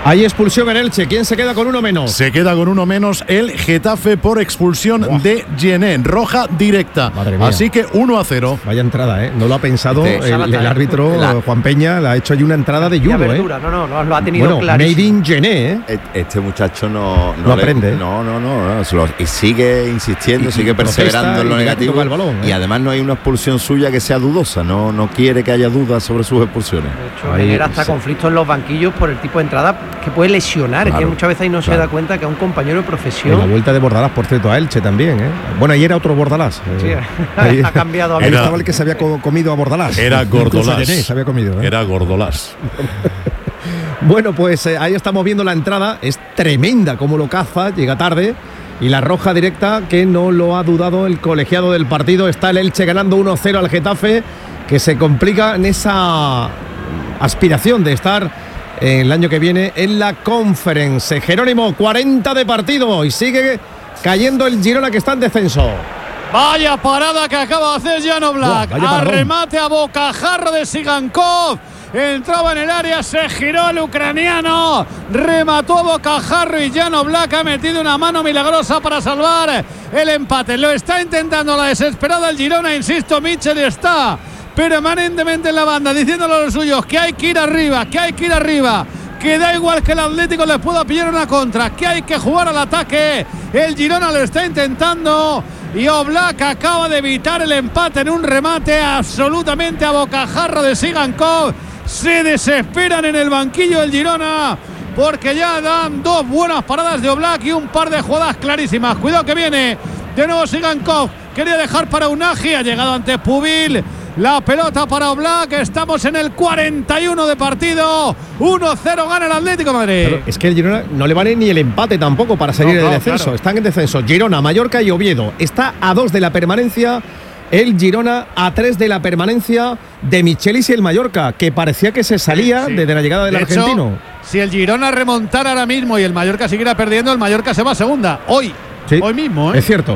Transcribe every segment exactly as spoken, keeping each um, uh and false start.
Hay expulsión en Elche. ¿Quién se queda con uno menos? Se queda con uno menos el Getafe por expulsión Buah. de Gené. Roja directa. Así que uno a cero. Vaya entrada, ¿eh? No lo ha pensado este, el, el árbitro la, Juan Peña. Le ha hecho allí una entrada de judo, ¿eh? No, no, no, lo ha tenido bueno, clarísimo. Made in Gené, ¿eh? Este muchacho no, no, no le, aprende. No, no, no. no lo, y sigue insistiendo, y, sigue perseverando en lo negativo. El balón, ¿eh? Y además no hay una expulsión suya que sea dudosa. No, no quiere que haya dudas sobre sus expulsiones. De hecho, genera hasta sí. conflictos en los banquillos por el tipo de entrada que puede lesionar. Claro, que muchas veces ahí no claro. se da cuenta que a un compañero de profesión. En la vuelta de Bordalás, por cierto, a Elche también, ¿eh? Bueno, ahí era otro Bordalás. Sí, eh, ahí, ha cambiado. Ahí estaba el que se había co comido a Bordalás. Era Gordolás. Se había comido, ¿eh? Era Gordolás. Bueno, pues eh, ahí estamos viendo la entrada. Es tremenda como lo caza, llega tarde. Y la roja directa, que no lo ha dudado el colegiado del partido. Está el Elche ganando uno cero al Getafe, que se complica en esa aspiración de estar el año que viene en la Conference. Jerónimo, cuarenta de partido y sigue cayendo el Girona, que está en descenso. Vaya parada que acaba de hacer Jan Oblak. Wow, Arremate a bocajarro de Sigankov. Entraba en el área, se giró el ucraniano, remató a bocajarro y Jan Oblak ha metido una mano milagrosa para salvar el empate. Lo está intentando la desesperada el Girona, insisto, Michel está permanentemente en la banda diciéndole a los suyos que hay que ir arriba, que hay que ir arriba, que da igual que el Atlético les pueda pillar una contra, que hay que jugar al ataque. El Girona lo está intentando y Oblak acaba de evitar el empate en un remate absolutamente a bocajarro de Sigankov. Se desesperan en el banquillo del Girona porque ya dan dos buenas paradas de Oblak y un par de jugadas clarísimas. Cuidado que viene de nuevo Sigankov, quería dejar para Unagi, ha llegado ante Pubil. La pelota para Oblak, estamos en el cuarenta y uno de partido, uno cero gana el Atlético de Madrid. Pero es que el Girona no le vale ni el empate tampoco para salir no, no, del descenso, claro. Están en descenso Girona, Mallorca y Oviedo. Está a dos de la permanencia el Girona, a tres de la permanencia de Michelis y el Mallorca, que parecía que se salía sí. desde la llegada del de argentino. Hecho, si el Girona remontara ahora mismo y el Mallorca siguiera perdiendo, el Mallorca se va a segunda, hoy, sí, hoy mismo, ¿eh? Es cierto,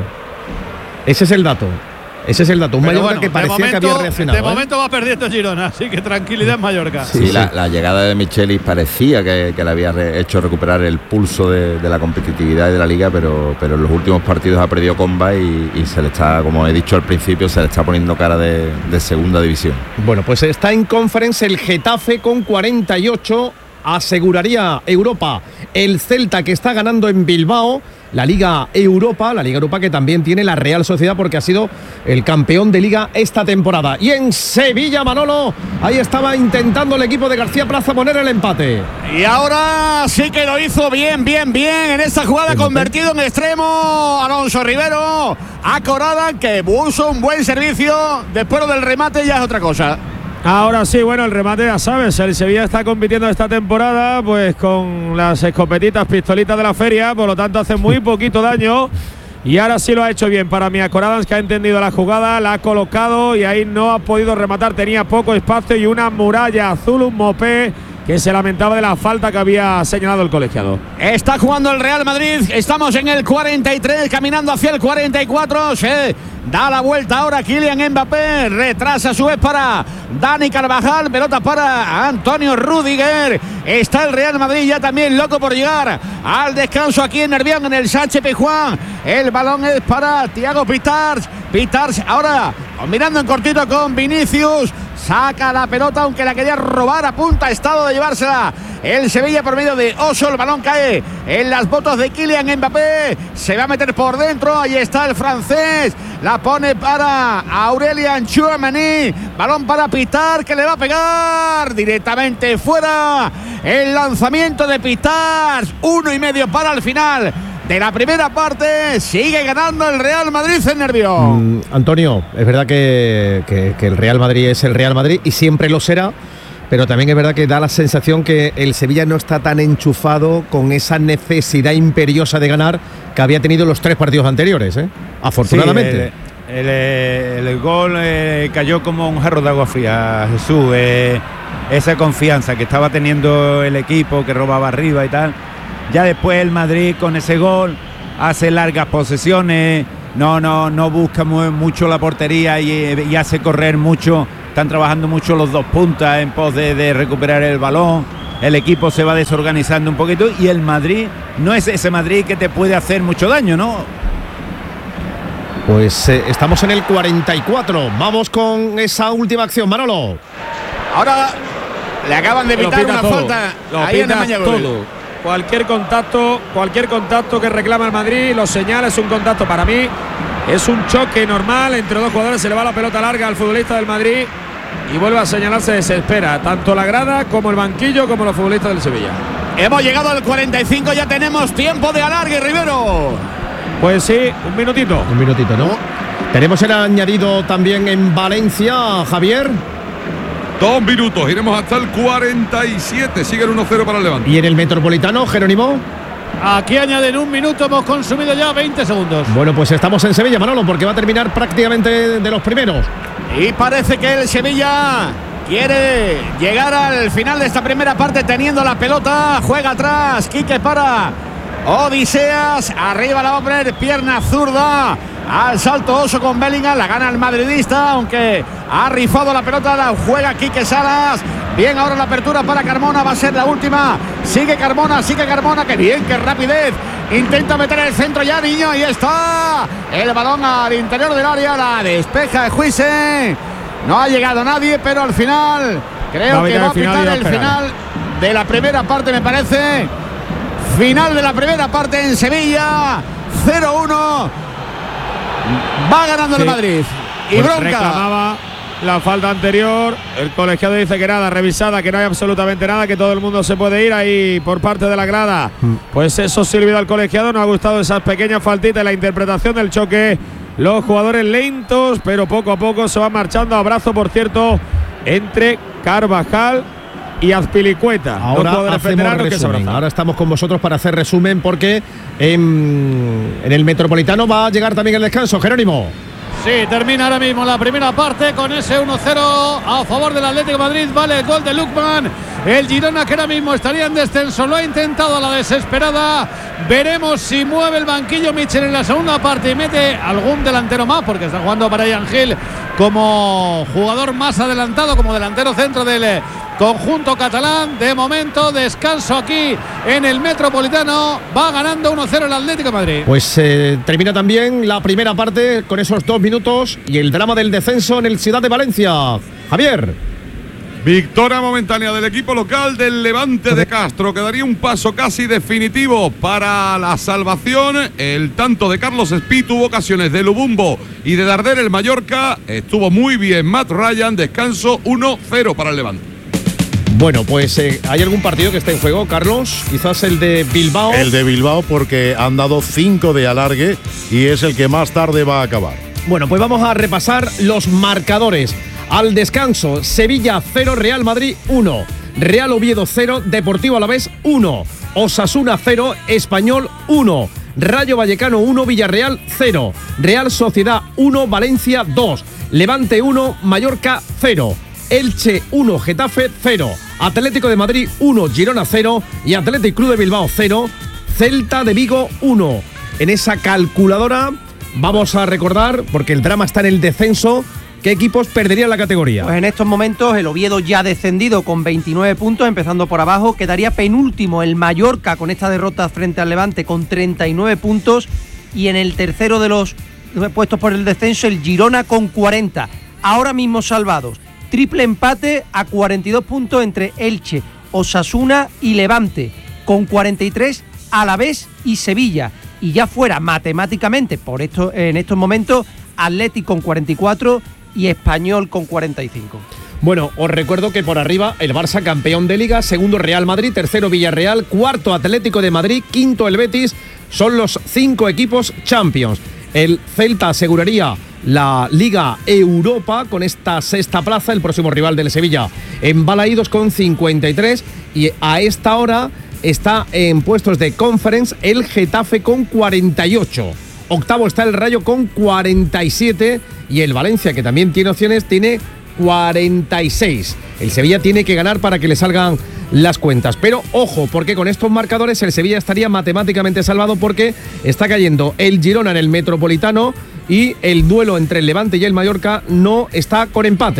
ese es el dato. Ese es el dato, un Pero Mallorca bueno, que parecía momento, que había reaccionado. De momento ¿eh? va perdiendo Girona, así que tranquilidad en Mallorca. Sí, sí, sí. La, la llegada de Michelis parecía que, que le había re, hecho recuperar el pulso de, de la competitividad de la liga, pero, pero en los últimos partidos ha perdido comba y, y se le está, como he dicho al principio, se le está poniendo cara de, de segunda división. Bueno, pues está en Conference el Getafe con cuarenta y ocho, aseguraría Europa. El Celta, que está ganando en Bilbao la Liga Europa, la Liga Europa que también tiene la Real Sociedad porque ha sido el campeón de Liga esta temporada. Y en Sevilla, Manolo, ahí estaba intentando el equipo de García Plaza poner el empate. Y ahora sí que lo hizo bien, bien, bien en esta jugada, convertido en extremo Alonso Rivero a Corada, que puso un buen servicio. Después del remate ya es otra cosa. Ahora sí, bueno, el remate ya sabes, el Sevilla está compitiendo esta temporada pues con las escopetitas, pistolitas de la feria, por lo tanto hace muy poquito daño y ahora sí lo ha hecho bien para Mia Coradans, que ha entendido la jugada, la ha colocado y ahí no ha podido rematar, tenía poco espacio y una muralla azul, un mopé que se lamentaba de la falta que había señalado el colegiado. Está jugando el Real Madrid, estamos en el cuarenta y tres, caminando hacia el cuarenta y cuatro, se da la vuelta ahora Kylian Mbappé, retrasa a su vez para Dani Carvajal, pelota para Antonio Rüdiger. Está el Real Madrid ya también loco por llegar al descanso aquí en Nervión, en el Sánchez Pizjuán. El balón es para Thiago Pitars, Pitars ahora mirando en cortito con Vinicius, saca la pelota aunque la quería robar, a punta estado de llevársela el Sevilla por medio de Oso. El balón cae en las botas de Kylian Mbappé, se va a meter por dentro, ahí está el francés, la pone para Aurélien Tchouaméni, balón para Pitars, que le va a pegar directamente fuera. El lanzamiento de Pitars, uno y medio para el final de la primera parte. Sigue ganando el Real Madrid en Nervión. Mm, Antonio, es verdad que, que, que el Real Madrid es el Real Madrid y siempre lo será, pero también es verdad que da la sensación que el Sevilla no está tan enchufado con esa necesidad imperiosa de ganar que había tenido los tres partidos anteriores, ¿eh? Afortunadamente. Sí, el, el, el gol eh, cayó como un jarro de agua fría, Jesús. Eh, esa confianza que estaba teniendo el equipo, que robaba arriba y tal. Ya después el Madrid con ese gol hace largas posesiones, no, no, no busca muy, mucho la portería y, y hace correr mucho. Están trabajando mucho los dos puntas en pos de, de recuperar el balón. el equipo se va desorganizando un poquito y el Madrid no es ese Madrid que te puede hacer mucho daño, ¿no? Pues eh, estamos en el cuarenta y cuatro. Vamos con esa última acción, Manolo. Ahora le acaban de pitar una todo, falta ahí en el Mañagol. todo. Cualquier contacto, cualquier contacto que reclama el Madrid, lo señala, es un contacto para mí. Es un choque normal entre dos jugadores, se le va la pelota larga al futbolista del Madrid y vuelve a señalarse, desespera tanto la grada como el banquillo como los futbolistas del Sevilla. Hemos llegado al cuarenta y cinco, ya tenemos tiempo de alargue, Rivero. Pues sí, un minutito. Un minutito, ¿no? Tenemos el añadido también en Valencia, Javier. Dos minutos, iremos hasta el cuarenta y siete, sigue el uno cero para el Levante. ¿Y en el Metropolitano, Jerónimo? Aquí añaden un minuto, hemos consumido ya veinte segundos. Bueno, pues estamos en Sevilla, Manolo, porque va a terminar prácticamente de los primeros. Y parece que el Sevilla quiere llegar al final de esta primera parte teniendo la pelota. Juega atrás, Quique para Odiseas. Arriba la va a poner pierna zurda. Al salto oso con Bellingham, la gana el madridista, aunque ha rifado la pelota, la juega Quique Salas. Bien, ahora la apertura para Carmona, va a ser la última. Sigue Carmona, sigue Carmona, qué bien, qué rapidez. Intenta meter el centro ya, niño, ahí está. El balón al interior del área, la despeja de Juise. No ha llegado nadie, pero al final creo va que va a pitar el final, final de la primera parte, me parece. Final de la primera parte en Sevilla, cero uno. Va ganando sí. el Madrid. Y pues bronca. Reclamaba la falta anterior. El colegiado dice que nada, revisada, que no hay absolutamente nada, que todo el mundo se puede ir ahí por parte de la grada. Mm. Pues eso sirvió al colegiado. Nos ha gustado esas pequeñas faltitas y la interpretación del choque. Los jugadores lentos, pero poco a poco se van marchando. Abrazo, por cierto, entre Carvajal y Azpilicueta. Ahora hacemos resumen. Ahora estamos con vosotros para hacer resumen porque en, en el Metropolitano va a llegar también el descanso. Jerónimo. Sí, termina ahora mismo la primera parte con ese uno cero a favor del Atlético de Madrid. Vale el gol de Lookman. El Girona, que ahora mismo estaría en descenso, lo ha intentado a la desesperada. Veremos si mueve el banquillo Michel en la segunda parte y mete algún delantero más, porque está jugando Brian Gil como jugador más adelantado, como delantero centro del conjunto catalán. De momento, descanso aquí en el Metropolitano. Va ganando uno cero el Atlético de Madrid. Pues eh, termina también la primera parte con esos dos minutos y el drama del descenso en el Ciudad de Valencia. Javier. Victoria momentánea del equipo local del Levante de Castro, que daría un paso casi definitivo para la salvación. El tanto de Carlos Espí tuvo ocasiones de Lubumbo y de Darder el Mallorca. Estuvo muy bien Matt Ryan, descanso uno cero para el Levante. Bueno, pues eh, ¿hay algún partido que esté en juego, Carlos? Quizás el de Bilbao. El de Bilbao, porque han dado cinco de alargue y es el que más tarde va a acabar. Bueno, pues vamos a repasar los marcadores. Al descanso, Sevilla cero, Real Madrid uno, Real Oviedo cero, Deportivo Alavés uno, Osasuna cero, Español uno, Rayo Vallecano uno, Villarreal cero, Real Sociedad uno, Valencia dos, Levante uno, Mallorca cero, Elche uno, Getafe cero, Atlético de Madrid uno, Girona cero y Athletic Club de Bilbao cero, Celta de Vigo uno. En esa calculadora vamos a recordar, porque el drama está en el descenso, ¿qué equipos perderían la categoría? Pues en estos momentos el Oviedo ya descendido con veintinueve puntos, empezando por abajo. Quedaría penúltimo el Mallorca con esta derrota frente al Levante con treinta y nueve puntos. Y en el tercero de los puestos por el descenso, el Girona con cuarenta. Ahora mismo salvados. Triple empate a cuarenta y dos puntos entre Elche, Osasuna y Levante. Con cuarenta y tres Alavés y Sevilla. Y ya fuera matemáticamente, por esto, en estos momentos, Atlético con cuarenta y cuatro y Español con cuarenta y cinco. Bueno, os recuerdo que por arriba el Barça campeón de Liga, segundo Real Madrid, tercero Villarreal, cuarto Atlético de Madrid, quinto el Betis, son los cinco equipos Champions. El Celta aseguraría la Liga Europa con esta sexta plaza, el próximo rival del Sevilla en Balaídos con cincuenta y tres y a esta hora está en puestos de Conference el Getafe con cuarenta y ocho. Octavo está el Rayo con cuarenta y siete y el Valencia, que también tiene opciones, tiene cuarenta y seis. El Sevilla tiene que ganar para que le salgan las cuentas. Pero ojo, porque con estos marcadores el Sevilla estaría matemáticamente salvado, porque está cayendo el Girona en el Metropolitano y el duelo entre el Levante y el Mallorca no está con empate.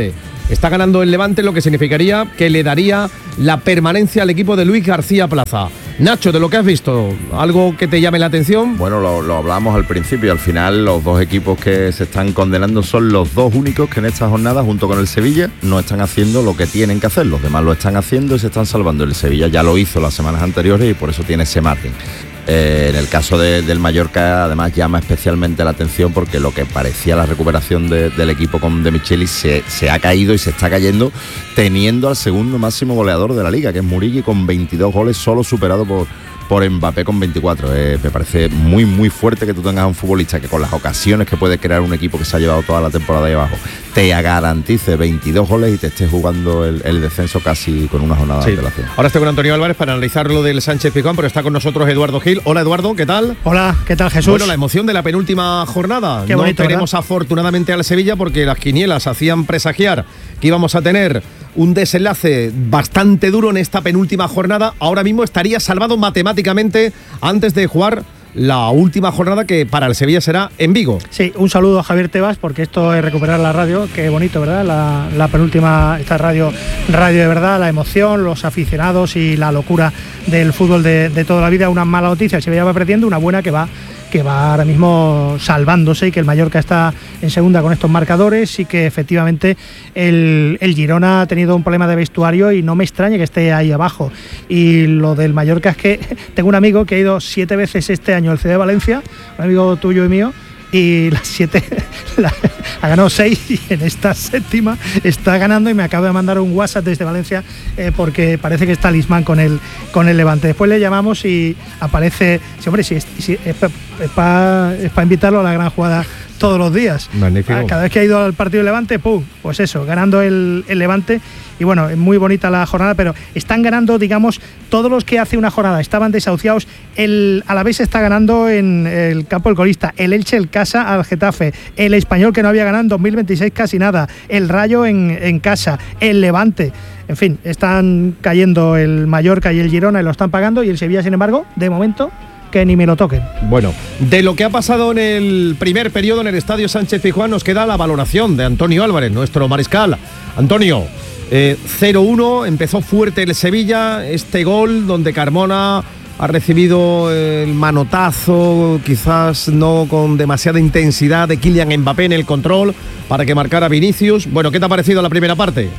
Está ganando el Levante, lo que significaría que le daría la permanencia al equipo de Luis García Plaza. Nacho, de lo que has visto, ¿algo que te llame la atención? Bueno, lo, lo hablamos al principio. Al final, los dos equipos que se están condenando son los dos únicos que en esta jornada, junto con el Sevilla, no están haciendo lo que tienen que hacer. Los demás lo están haciendo y se están salvando. El Sevilla ya lo hizo las semanas anteriores y por eso tiene ese margen. Eh, en el caso de, del Mallorca, además, llama especialmente la atención porque lo que parecía la recuperación de, del equipo con De Michelis se, se ha caído y se está cayendo, teniendo al segundo máximo goleador de la liga, que es Muriqui, con veintidós goles, solo superado por, por Mbappé con veinticuatro. Eh, me parece muy, muy fuerte que tú tengas a un futbolista que con las ocasiones que puede crear un equipo que se ha llevado toda la temporada ahí abajo, te garantice veintidós goles y te estés jugando el, el descenso casi con una jornada sí. de antelación. Ahora estoy con Antonio Álvarez para analizar lo del Sánchez Pizjuán, pero está con nosotros Eduardo Gil. Hola Eduardo, ¿qué tal? Hola, ¿qué tal Jesús? Bueno, la emoción de la penúltima jornada. Qué no bonito, tenemos ¿verdad? afortunadamente al Sevilla porque las quinielas hacían presagiar que íbamos a tener un desenlace bastante duro en esta penúltima jornada. Ahora mismo estaría salvado matemáticamente antes de jugar la última jornada, que para el Sevilla será en Vigo. Sí, un saludo a Javier Tebas, porque esto es recuperar la radio, qué bonito, ¿verdad? La, la penúltima, esta radio, radio de verdad, la emoción, los aficionados y la locura del fútbol de, de toda la vida. Una mala noticia, el Sevilla va perdiendo, una buena que va que va ahora mismo salvándose y que el Mallorca está en segunda con estos marcadores y que efectivamente el, el Girona ha tenido un problema de vestuario y no me extraña que esté ahí abajo. Y lo del Mallorca es que tengo un amigo que ha ido siete veces este año al C D Valencia, un amigo tuyo y mío, y las siete la, ha ganado seis y en esta séptima está ganando y me acaba de mandar un WhatsApp desde Valencia eh, porque parece que es talismán con el, con el Levante. Después le llamamos y aparece, sí, hombre, sí, es, sí, es para es pa invitarlo a la gran jugada todos los días. Magnífico. Cada vez que ha ido al partido del Levante, ¡pum! Pues eso, ganando el, el Levante. Y bueno, es muy bonita la jornada, pero están ganando, digamos, todos los que hace una jornada estaban desahuciados. El Alavés está ganando en el campo del colista, el Elche, el casa al Getafe, el Español, que no había ganado en dos mil veintiséis casi nada, el Rayo en, en casa, el Levante. En fin, están cayendo el Mallorca y el Girona y lo están pagando, y el Sevilla, sin embargo, de momento, que ni me lo toquen. Bueno, de lo que ha pasado en el primer periodo en el Estadio Sánchez Pizjuán nos queda la valoración de Antonio Álvarez, nuestro mariscal. Antonio, eh, cero uno, empezó fuerte el Sevilla, este gol donde Carmona ha recibido el manotazo, quizás no con demasiada intensidad, de Kylian Mbappé en el control para que marcara Vinicius. Bueno, ¿qué te ha parecido la primera parte?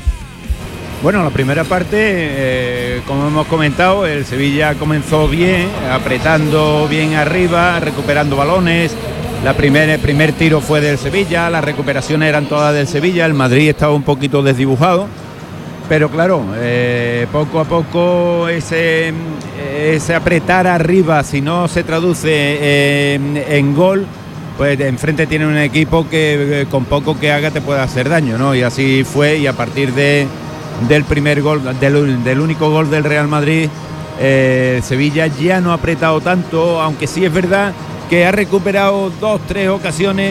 Bueno, la primera parte, eh, como hemos comentado, el Sevilla comenzó bien, apretando bien arriba, recuperando balones. La primer, el primer tiro fue del Sevilla, las recuperaciones eran todas del Sevilla, el Madrid estaba un poquito desdibujado. Pero claro, eh, poco a poco ese, ese apretar arriba, si no se traduce en, en gol, pues enfrente tiene un equipo que con poco que haga te puede hacer daño, ¿no? Y así fue, y a partir de... del primer gol, del, del único gol del Real Madrid, eh, Sevilla ya no ha apretado tanto, aunque sí es verdad que ha recuperado dos, tres ocasiones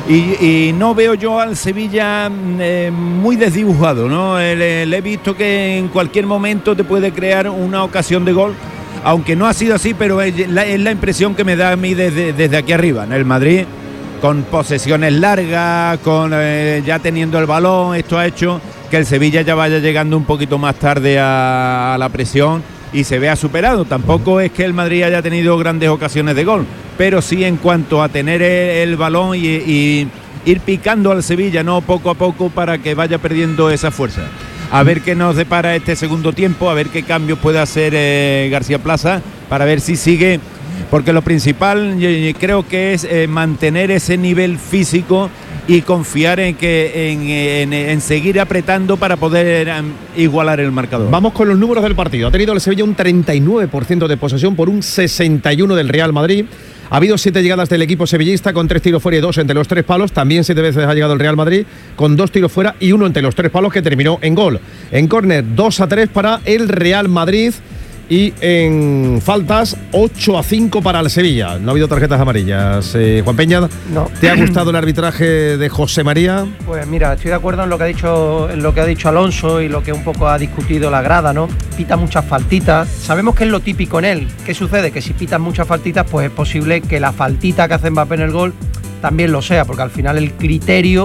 y, y no veo yo al Sevilla eh, muy desdibujado, ¿no? Le, le he visto que en cualquier momento te puede crear una ocasión de gol, aunque no ha sido así, pero es la, es la impresión que me da a mí desde, desde aquí arriba, en el Madrid, con posesiones largas, con eh, ya teniendo el balón. Esto ha hecho que el Sevilla ya vaya llegando un poquito más tarde a, a la presión y se vea superado. Tampoco es que el Madrid haya tenido grandes ocasiones de gol, pero sí en cuanto a tener el, el balón y, y ir picando al Sevilla, no poco a poco, para que vaya perdiendo esa fuerza. A ver qué nos depara este segundo tiempo, a ver qué cambios puede hacer eh, García Plaza, para ver si sigue, porque lo principal yo, yo creo que es eh, mantener ese nivel físico y confiar en que en, en, en seguir apretando para poder um, igualar el marcador. Vamos con los números del partido. Ha tenido el Sevilla un treinta y nueve por ciento de posesión por un sesenta y uno del Real Madrid. Ha habido siete llegadas del equipo sevillista, con tres tiros fuera y dos entre los tres palos. También siete veces ha llegado el Real Madrid, con dos tiros fuera y uno entre los tres palos, que terminó en gol. En córner, dos a tres para el Real Madrid. Y en faltas, ocho a cinco para el Sevilla. No ha habido tarjetas amarillas. Eh, Juan Peña, no. ¿Te ha gustado el arbitraje de José María? Pues mira, estoy de acuerdo en lo que ha dicho, en lo que ha dicho Alonso y lo que un poco ha discutido la grada, ¿no? Pita muchas faltitas. Sabemos que es lo típico en él. ¿Qué sucede? Que si pitan muchas faltitas, pues es posible que la faltita que hace Mbappé en el gol también lo sea, porque al final el criterio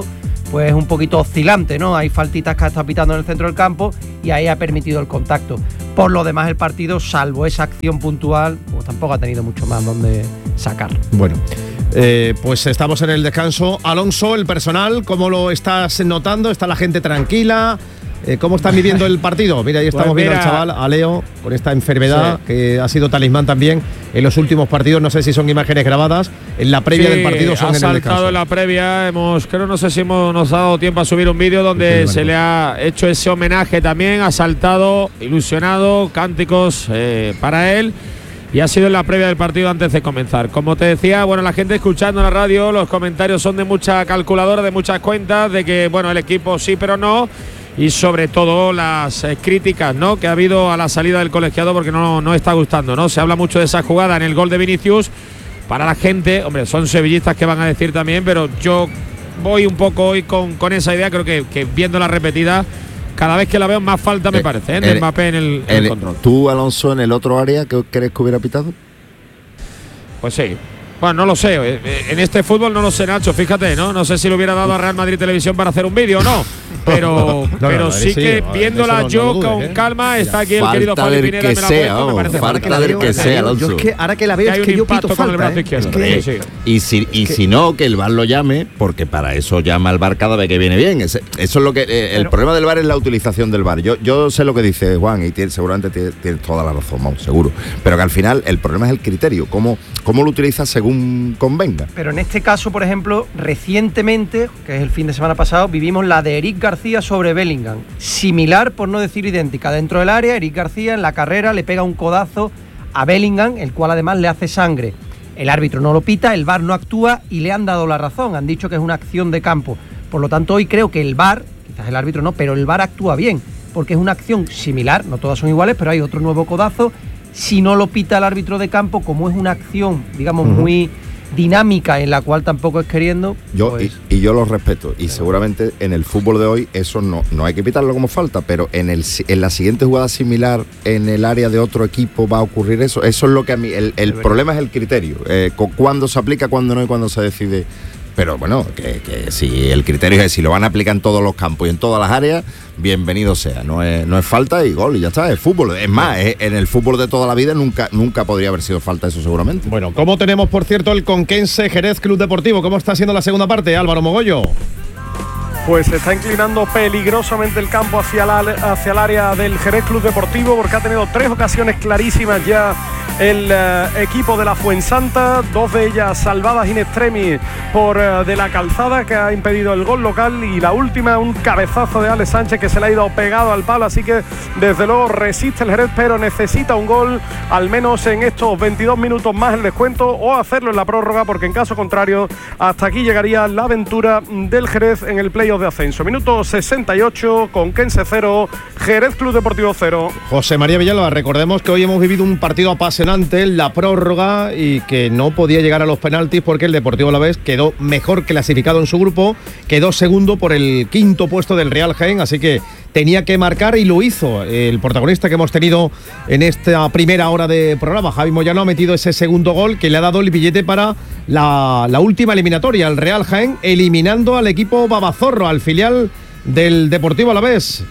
pues un poquito oscilante, ¿no? Hay faltitas que ha estado pitando en el centro del campo y ahí ha permitido el contacto. Por lo demás, el partido, salvo esa acción puntual, pues tampoco ha tenido mucho más donde sacar. Bueno, eh, pues estamos en el descanso. Alonso, el personal, ¿cómo lo estás notando? ¿Está la gente tranquila? Eh, ¿Cómo están viviendo el partido? Mira, ahí estamos pues mira, viendo al chaval, a Leo, con esta enfermedad sí. que ha sido talismán también en los últimos partidos. No sé si son imágenes grabadas. En la previa sí, del partido son ha en el descanso. saltado en la previa. Hemos, creo, no sé si hemos, nos ha dado tiempo a subir un vídeo donde sí, se le ha hecho ese homenaje también. Ha saltado, ilusionado, cánticos eh, para él. Y ha sido en la previa del partido antes de comenzar. Como te decía, bueno, la gente escuchando en la radio, los comentarios son de mucha calculadora, de muchas cuentas, de que, bueno, el equipo sí, pero no. Y sobre todo las eh, críticas, ¿no?, que ha habido a la salida del colegiado porque no, no está gustando, ¿no? Se habla mucho de esa jugada en el gol de Vinicius. Para la gente, hombre, son sevillistas que van a decir también, pero yo voy un poco hoy con, con esa idea. Creo que, que viendo la repetida, cada vez que la veo más falta me eh, parece, ¿eh? De Mbappé en el, en el, el control. ¿Tú, Alonso, en el otro área, qué crees que hubiera pitado? Pues sí. Bueno, no lo sé. En este fútbol no lo sé, Nacho. Fíjate, ¿no? No sé si le hubiera dado a Real Madrid Televisión para hacer un vídeo o no. Pero, no, pero no, sí, sí que viéndola no, yo no dudes, con ¿eh? calma, está aquí el querido Fabio Pineda. Que sea, oh, me parece falta del que sea, Alonso. Yo es que ahora que la veo es que yo pito falta, ¿eh? Es que, sí, sí. Y si, y si no, que el V A R lo llame, porque para eso llama al V A R cada vez que viene bien. Ese, eso es lo que eh, el pero, problema del V A R es la utilización del V A R. Yo, yo sé lo que dice Juan y tiene, seguramente tiene, tiene toda la razón, vamos, seguro. Pero que al final el problema es el criterio, cómo, cómo lo utilizas según convenga. Pero en este caso, por ejemplo, recientemente, que es el fin de semana pasado, vivimos la de Eric García sobre Bellingham. Similar, por no decir idéntica. Dentro del área, Eric García en la carrera le pega un codazo a Bellingham, el cual además le hace sangre. El árbitro no lo pita, el V A R no actúa y le han dado la razón. Han dicho que es una acción de campo. Por lo tanto, hoy creo que el V A R, quizás el árbitro no, pero el V A R actúa bien, porque es una acción similar, no todas son iguales, pero hay otro nuevo codazo. Si no lo pita el árbitro de campo, como es una acción, digamos, uh-huh. muy dinámica en la cual tampoco es queriendo yo pues, y, y yo lo respeto y seguramente en el fútbol de hoy eso no, no hay que pitarlo como falta, pero en el en la siguiente jugada similar en el área de otro equipo va a ocurrir eso. Eso es lo que a mí el, el problema es el criterio, eh, cuándo se aplica, cuándo no y cuándo se decide. Pero bueno, que, que si el criterio es si lo van a aplicar en todos los campos y en todas las áreas, bienvenido sea. No es, no es falta y gol y ya está, es fútbol. Es más, es, en el fútbol de toda la vida nunca, nunca podría haber sido falta eso seguramente. Bueno, ¿cómo tenemos, por cierto, el Conquense Jerez Club Deportivo? ¿Cómo está siendo la segunda parte, Álvaro Mogollo? Pues se está inclinando peligrosamente el campo hacia, la, hacia el área del Jerez Club Deportivo, porque ha tenido tres ocasiones clarísimas ya el uh, equipo de la Fuensanta, dos de ellas salvadas in extremis por uh, de la Calzada, que ha impedido el gol local, y la última un cabezazo de Alex Sánchez que se le ha ido pegado al palo. Así que desde luego resiste el Jerez, pero necesita un gol al menos en estos veintidós minutos más el descuento, o hacerlo en la prórroga, porque en caso contrario hasta aquí llegaría la aventura del Jerez en el playoff de ascenso. Minuto sesenta y ocho, Conquense cero, Jerez Club Deportivo cero. José María Villalba, recordemos que hoy hemos vivido un partido apasionante en la prórroga y que no podía llegar a los penaltis porque el Deportivo Alavés quedó mejor clasificado en su grupo, quedó segundo por el quinto puesto del Real Jaén, así que tenía que marcar y lo hizo. El protagonista que hemos tenido en esta primera hora de programa, Javi Moyano, ha metido ese segundo gol que le ha dado el billete para la, la última eliminatoria, el Real Jaén, eliminando al equipo Babazorro, al filial del Deportivo Alavés,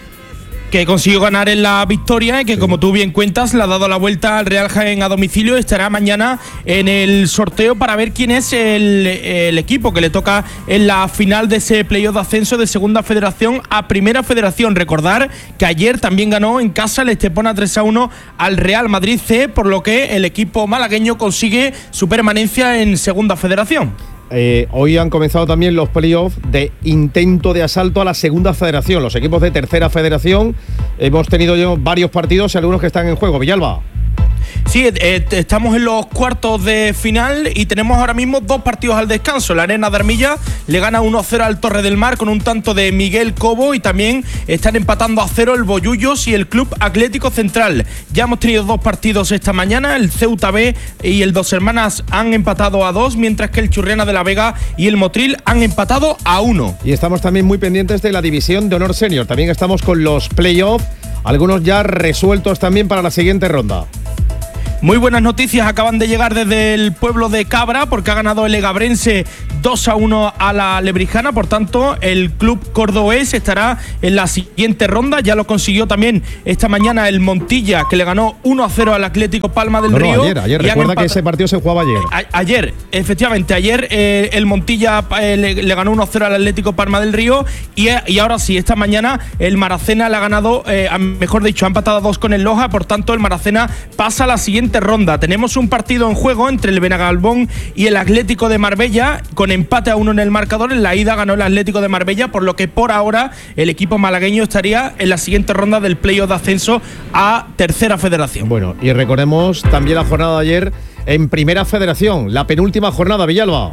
que consiguió ganar en la victoria y que, sí, como tú bien cuentas, le ha dado la vuelta al Real Jaén a domicilio. Estará mañana en el sorteo para ver quién es el, el equipo que le toca en la final de ese playoff de ascenso de Segunda Federación a Primera Federación. Recordar que ayer también ganó en casa el Estepona tres a uno al Real Madrid C, por lo que el equipo malagueño consigue su permanencia en Segunda Federación. Eh, hoy han comenzado también los playoffs de intento de asalto a la Segunda Federación. Los equipos de Tercera Federación, hemos tenido ya varios partidos y algunos que están en juego. Villalba. Sí, eh, estamos en los cuartos de final y tenemos ahora mismo dos partidos al descanso. La Arena de Armilla le gana uno a cero al Torre del Mar con un tanto de Miguel Cobo, y también están empatando a cero el Bollullos y el Club Atlético Central. Ya hemos tenido dos partidos esta mañana. El Ceuta B y el Dos Hermanas han empatado a dos, mientras que el Churriana de la Vega y el Motril han empatado a uno. Y estamos también muy pendientes de la División de Honor Senior. También estamos con los playoffs, algunos ya resueltos también para la siguiente ronda. Muy buenas noticias acaban de llegar desde el pueblo de Cabra, porque ha ganado el Egabrense dos a uno a la Lebrijana. Por tanto, el club cordobés estará en la siguiente ronda. Ya lo consiguió también esta mañana el Montilla, que le ganó uno a cero al Atlético Palma del no, Río. No, ayer, ayer. Recuerda que ese partido se jugaba ayer. A, ayer, efectivamente, ayer eh, el Montilla eh, le, le ganó uno a cero al Atlético Palma del Río. Y, y ahora sí, esta mañana el Maracena le ha ganado, eh, mejor dicho, ha empatado a dos con el Loja. Por tanto, el Maracena pasa a la siguiente ronda. Tenemos un partido en juego entre el Benagalbón y el Atlético de Marbella, con empate a uno en el marcador. En la ida ganó el Atlético de Marbella, por lo que por ahora el equipo malagueño estaría en la siguiente ronda del playoff de ascenso a Tercera Federación. Bueno, y recordemos también la jornada de ayer en Primera Federación, la penúltima jornada, Villalba.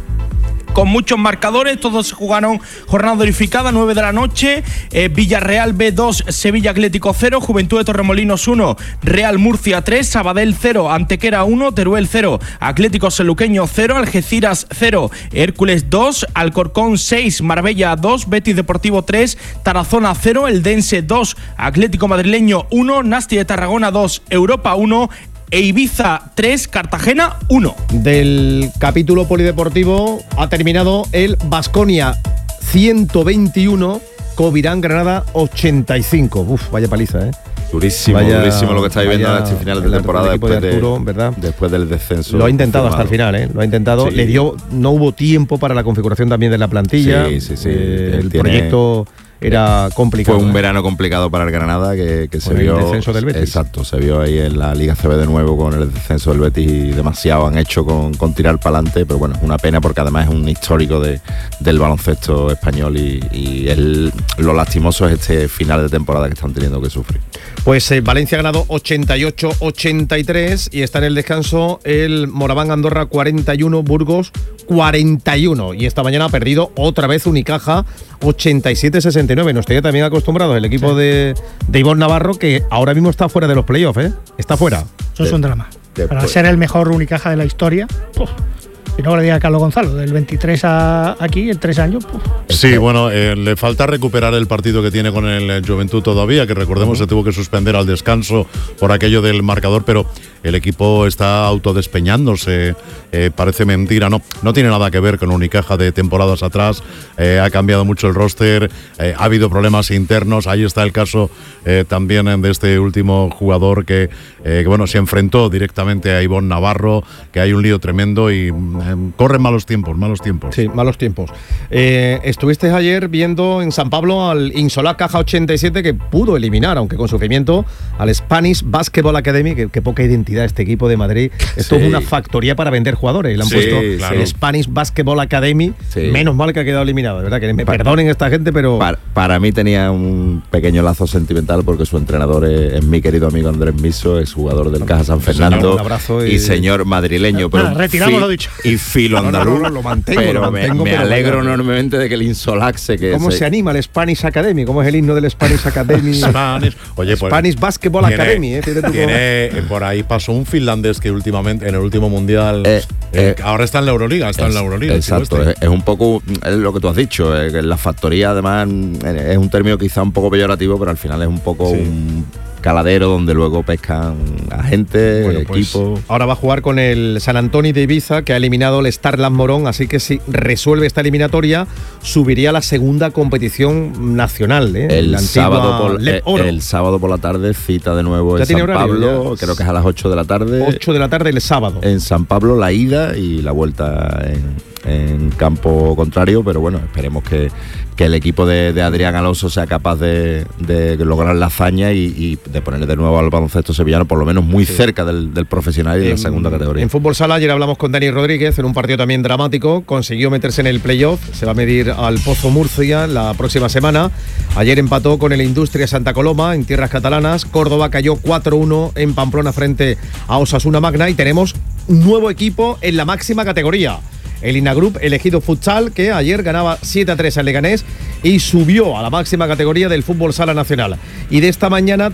Con muchos marcadores, todos se jugaron jornada verificada, nueve de la noche. eh, Villarreal B dos, Sevilla Atlético cero, Juventud de Torremolinos uno, Real Murcia tres, Sabadell cero, Antequera uno, Teruel cero, Atlético Sanluqueño cero, Algeciras cero, Hércules dos, Alcorcón seis, Marbella dos, Betis Deportivo tres, Tarazona cero, Eldense dos, Atlético Madrileño uno, Nasti de Tarragona dos, Europa uno, e Ibiza tres, Cartagena uno. Del capítulo polideportivo ha terminado el Baskonia ciento veintiuno, Covirán Granada ochenta y cinco. Uf, vaya paliza, ¿eh? Durísimo, vaya, durísimo lo que estáis viendo en este final de temporada después, de Arturo, de, ¿verdad? después del descenso. Lo ha intentado hasta el final, ¿eh? Lo ha intentado. Sí. Le dio, no hubo tiempo para la configuración también de la plantilla. Sí, sí, sí. Eh, el tiene, proyecto era complicado. Fue un ¿eh? verano complicado para el Granada que, que se el vio. El descenso del Betis. Exacto, se vio ahí en la Liga C B de nuevo con el descenso del Betis y demasiado han hecho con, con tirar para adelante, pero bueno, es una pena porque además es un histórico de, del baloncesto español y, y el, lo lastimoso es este final de temporada que están teniendo que sufrir. Pues eh, Valencia ha ganado ochenta y ocho ochenta y tres y está en el descanso el Moraván Andorra cuarenta y uno, Burgos cuarenta y uno. Y esta mañana ha perdido otra vez Unicaja ochenta y siete sesenta y nueve. Nos tenía también acostumbrados el equipo sí. de, de Ivonne Navarro, que ahora mismo está fuera de los playoffs, ¿eh? Está fuera. Eso es un drama. Después. Para ser el mejor Unicaja de la historia. Puf. Y no le diga a Carlos Gonzalo, del veintitrés a aquí, en tres años. Puf. Sí, bueno, eh, le falta recuperar el partido que tiene con el Juventud todavía, que recordemos uh-huh. se tuvo que suspender al descanso por aquello del marcador, pero el equipo está autodespeñándose, eh, parece mentira, no, no tiene nada que ver con Unicaja de temporadas atrás, eh, ha cambiado mucho el roster, eh, ha habido problemas internos, ahí está el caso eh, también de este último jugador que, eh, que bueno, se enfrentó directamente a Ivonne Navarro, que hay un lío tremendo y eh, corren malos tiempos, malos tiempos. Sí, malos tiempos. Eh, estuviste ayer viendo en San Pablo al Insolá Caja ochenta y siete, que pudo eliminar, aunque con sufrimiento, al Spanish Basketball Academy, que, que poca identidad este equipo de Madrid. Esto sí. es una factoría para vender jugadores. Le han sí, puesto claro. el Spanish Basketball Academy. Sí. Menos mal que ha quedado eliminado, de verdad. Que me para, perdonen esta gente, pero... Para, para mí tenía un pequeño lazo sentimental porque su entrenador es, es mi querido amigo Andrés Miso, es jugador del Caja San Fernando. Un abrazo y, y señor madrileño. Pero ah, retiramos fi, lo dicho. Y filo andaluz. No, no, no, lo mantengo, pero lo mantengo, me, pero me alegro bueno. enormemente de que el Insolac se que ¿Cómo se, se anima el Spanish Academy? ¿Cómo es el himno del Spanish Academy? Spanish, Oye, pues, Spanish Basketball tiene, Academy. ¿eh? Tiene, por ahí pasó un finlandés que últimamente en el último mundial eh, eh, eh, ahora está en la Euroliga, está es, en la Euroliga. Exacto, es, es un poco es lo que tú has dicho, eh, que la factoría además es un término quizá un poco peyorativo, pero al final es un poco sí. un caladero donde luego pescan a gente, bueno, equipo. Pues ahora va a jugar con el San Antonio de Ibiza, que ha eliminado el Starland Morón, así que si resuelve esta eliminatoria subiría a la segunda competición nacional, ¿eh? El sábado por eh, el sábado por la tarde cita de nuevo en San horario, Pablo, ya. creo que es a las ocho de la tarde. ocho de la tarde el sábado. En San Pablo la ida y la vuelta en, en campo contrario, pero bueno, esperemos que que el equipo de, de Adrián Alonso sea capaz de, de lograr la hazaña y, y de ponerle de nuevo al baloncesto sevillano por lo menos muy sí. cerca del, del profesional y de la segunda categoría. En fútbol sala ayer hablamos con Dani Rodríguez en un partido también dramático, consiguió meterse en el playoff, se va a medir al Pozo Murcia la próxima semana. Ayer empató con el Industria Santa Coloma en tierras catalanas, Córdoba cayó cuatro uno en Pamplona frente a Osasuna Magna y tenemos un nuevo equipo en la máxima categoría. El Inagroup elegido futsal, que ayer ganaba siete a tres al Leganés y subió a la máxima categoría del fútbol sala nacional. Y de esta mañana,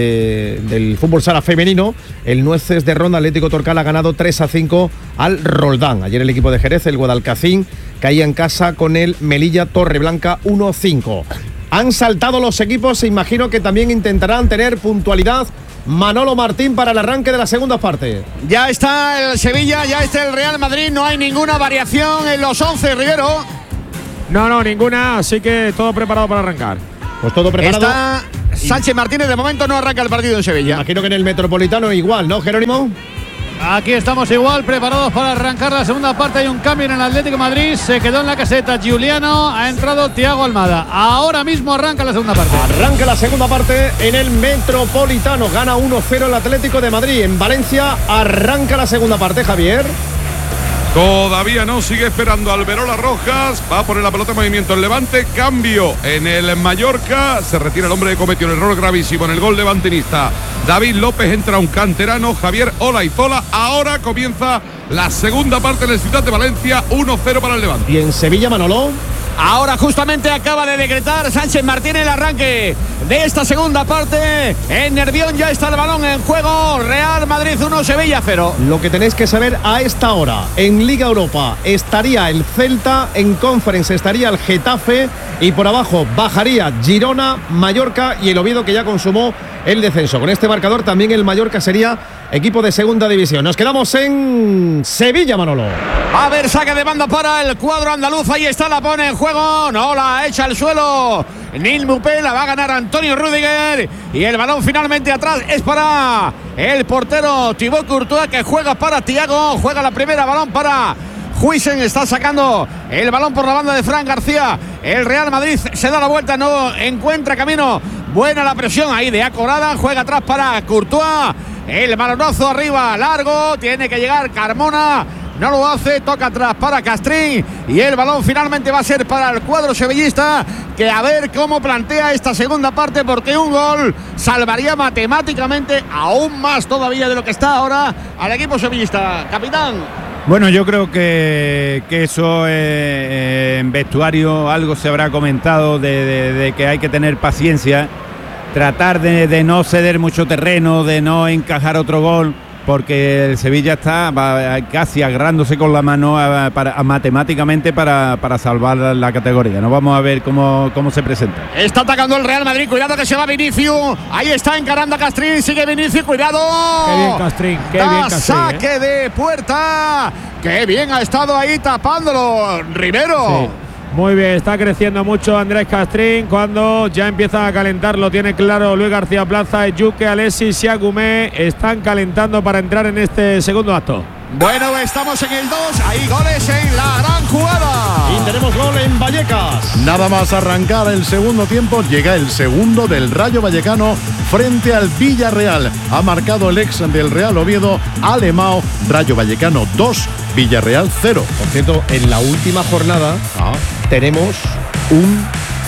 eh, del fútbol sala femenino, el Nueces de Ronda Atlético Torcal ha ganado tres a cinco al Roldán. Ayer el equipo de Jerez, el Guadalcacín, caía en casa con el Melilla Torreblanca uno cinco. Han saltado los equipos, e imagino que también intentarán tener puntualidad Manolo Martín para el arranque de la segunda parte. Ya está el Sevilla, ya está el Real Madrid, no hay ninguna variación en los once, Rivero. No, no, ninguna, así que todo preparado para arrancar. Pues todo preparado. Está Sánchez Martínez, de momento no arranca el partido en Sevilla. Imagino que en el Metropolitano igual, ¿no, Jerónimo? Aquí estamos igual, preparados para arrancar la segunda parte. Hay un cambio en el Atlético de Madrid. Se quedó en la caseta Giuliano, ha entrado Thiago Almada. Ahora mismo arranca la segunda parte. Arranca la segunda parte en el Metropolitano. Gana uno cero el Atlético de Madrid. En Valencia arranca la segunda parte, Javier. Todavía no, sigue esperando Alberola Rojas. Va a poner la pelota en movimiento el Levante. Cambio en el Mallorca. Se retira el hombre que cometió un error gravísimo en el gol levantinista. David López, entra un canterano, Javier Olaizola. Ahora comienza la segunda parte en el Ciudad de Valencia. uno cero para el Levante. Y en Sevilla, Manolo. Ahora justamente acaba de decretar Sánchez Martínez el arranque de esta segunda parte. En Nervión ya está el balón en juego. Real Madrid uno, Sevilla cero. Lo que tenéis que saber a esta hora, en Liga Europa estaría el Celta, en Conference estaría el Getafe y por abajo bajaría Girona, Mallorca y el Oviedo, que ya consumó el descenso. Con este marcador también el Mallorca sería equipo de segunda división. Nos quedamos en Sevilla, Manolo. Va a haber saque de banda para el cuadro andaluz. Ahí está, la pone en juego. No, la echa al suelo Nil Mupé, la va a ganar Antonio Rüdiger. Y el balón finalmente atrás es para el portero Thibaut Courtois, que juega para Thiago. Juega la primera, balón para Huijsen, está sacando el balón por la banda de Fran García. El Real Madrid se da la vuelta, no encuentra camino. Buena la presión ahí de Acorada. Juega atrás para Courtois. El balonazo arriba, largo. Tiene que llegar Carmona. No lo hace, toca atrás para Castrín. Y el balón finalmente va a ser para el cuadro sevillista, que a ver cómo plantea esta segunda parte, porque un gol salvaría matemáticamente aún más todavía de lo que está ahora al equipo sevillista. Capitán. Bueno, yo creo que, que eso eh, en vestuario algo se habrá comentado de, de, de que hay que tener paciencia, tratar de, de no ceder mucho terreno, de no encajar otro gol, porque el Sevilla está va, casi agarrándose con la mano a, para, a, matemáticamente para, para salvar la, la categoría. No vamos a ver cómo, cómo se presenta. Está atacando el Real Madrid, cuidado que se va Vinicius. Ahí está encarando a Castrín, sigue Vinicius, cuidado. Qué bien Castrín, qué da bien Castrín. Saque ¿eh? de puerta. Qué bien ha estado ahí tapándolo Rivero. Sí. Muy bien, está creciendo mucho Andrés Castrín. Cuando ya empieza a calentar, lo tiene claro Luis García Plaza, Yuke, Alexis y Agumé están calentando para entrar en este segundo acto. Bueno, estamos en el dos, hay goles en la gran jugada. Y tenemos gol en Vallecas. Nada más arrancar el segundo tiempo, llega el segundo del Rayo Vallecano frente al Villarreal. Ha marcado el ex del Real Oviedo, Alemão. Rayo Vallecano dos, Villarreal cero. Por cierto, en la última jornada ah. tenemos un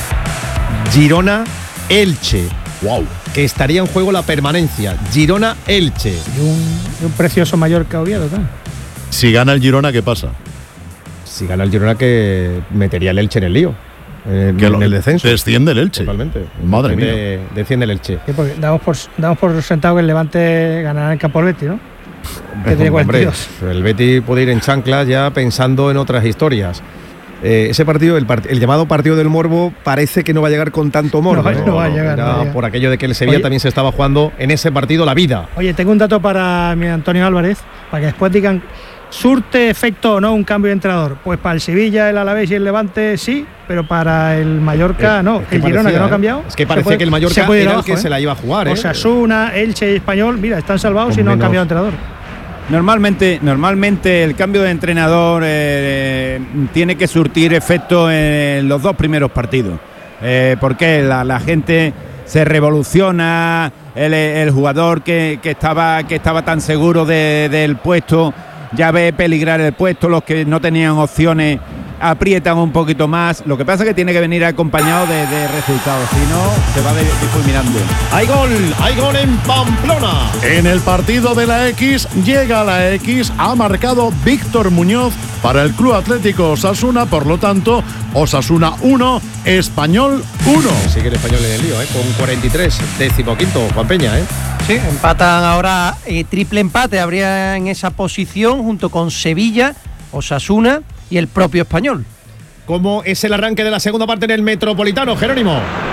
Girona-Elche. Wow. Que estaría en juego la permanencia. Girona-Elche. Y un, y un precioso Mallorca-Oviedo, ¿no? Si gana el Girona, ¿qué pasa? Si gana el Girona, que metería el Elche en el lío. Eh, que en lo, el descenso. Desciende el Elche. Totalmente. Madre mía. De, desciende el Elche. Sí, porque damos por, damos por sentado que el Levante ganará en campo del Betis, ¿no? Que tiene cuarenta y dos. Hombre, el Betis puede ir en chanclas ya pensando en otras historias. Eh, ese partido, el, part el llamado partido del Morbo, parece que no va a llegar con tanto morbo. No, no, no va a llegar. Era no va a llegar. Por aquello de que el Sevilla Oye, también se estaba jugando en ese partido la vida. Oye, tengo un dato para mi Antonio Álvarez, para que después digan, ¿surte efecto o no un cambio de entrenador? Pues para el Sevilla, el Alavés y el Levante sí, pero para el Mallorca eh, no. Es que el Girona, parecía, que no ha ¿eh? cambiado. Es que parecía puede, que el Mallorca era abajo, el que ¿eh? se la iba a jugar. Osasuna, ¿eh? Elche y Español, mira, están salvados Con y no menos. han cambiado de entrenador. Normalmente, normalmente el cambio de entrenador eh, tiene que surtir efecto en los dos primeros partidos. Eh, porque la, la gente se revoluciona, el, el jugador que, que, estaba, que estaba tan seguro de, del puesto ya ve peligrar el puesto, los que no tenían opciones aprietan un poquito más. Lo que pasa es que tiene que venir acompañado de, de resultados, si no se va difuminando. Hay gol, hay gol en Pamplona. En el partido de la X, llega la X, ha marcado Víctor Muñoz para el Club Atlético Osasuna, por lo tanto, Osasuna uno, Español uno. Sigue el Español en el lío, ¿eh? Con cuarenta y tres, decimoquinto, Juan Peña, ¿eh? Sí, empatan ahora, eh, triple empate habría en esa posición junto con Sevilla, Osasuna y el propio Español. ¿Cómo es el arranque de la segunda parte en el Metropolitano, Jerónimo?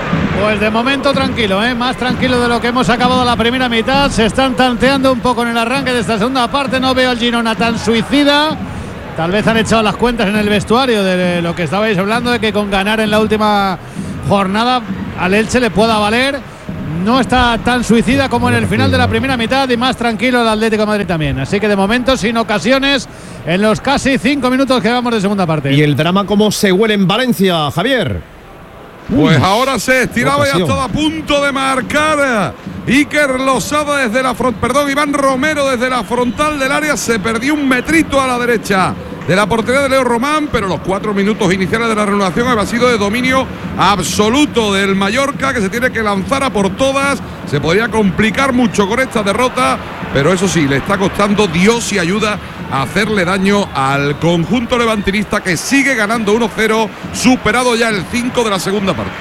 Pues de momento tranquilo, ¿eh? Más tranquilo de lo que hemos acabado la primera mitad. Se están tanteando un poco en el arranque de esta segunda parte. No veo al Girona tan suicida. Tal vez han echado las cuentas en el vestuario de lo que estabais hablando, de que con ganar en la última jornada al Elche le pueda valer. No está tan suicida como en el final de la primera mitad y más tranquilo el Atlético de Madrid también. Así que de momento sin ocasiones en los casi cinco minutos que llevamos de segunda parte. Y el drama cómo se huele en Valencia, Javier. Pues Uy, ahora se estiraba y ha ocasión. estado a punto de marcar Iker Losada desde la frontal, perdón, Iván Romero desde la frontal del área, se perdió un metrito a la derecha de la portería de Leo Román, pero los cuatro minutos iniciales de la reanudación había sido de dominio absoluto del Mallorca, que se tiene que lanzar a por todas. Se podría complicar mucho con esta derrota, pero eso sí, le está costando Dios y ayuda a hacerle daño al conjunto levantinista, que sigue ganando uno cero, superado ya el cinco de la segunda parte.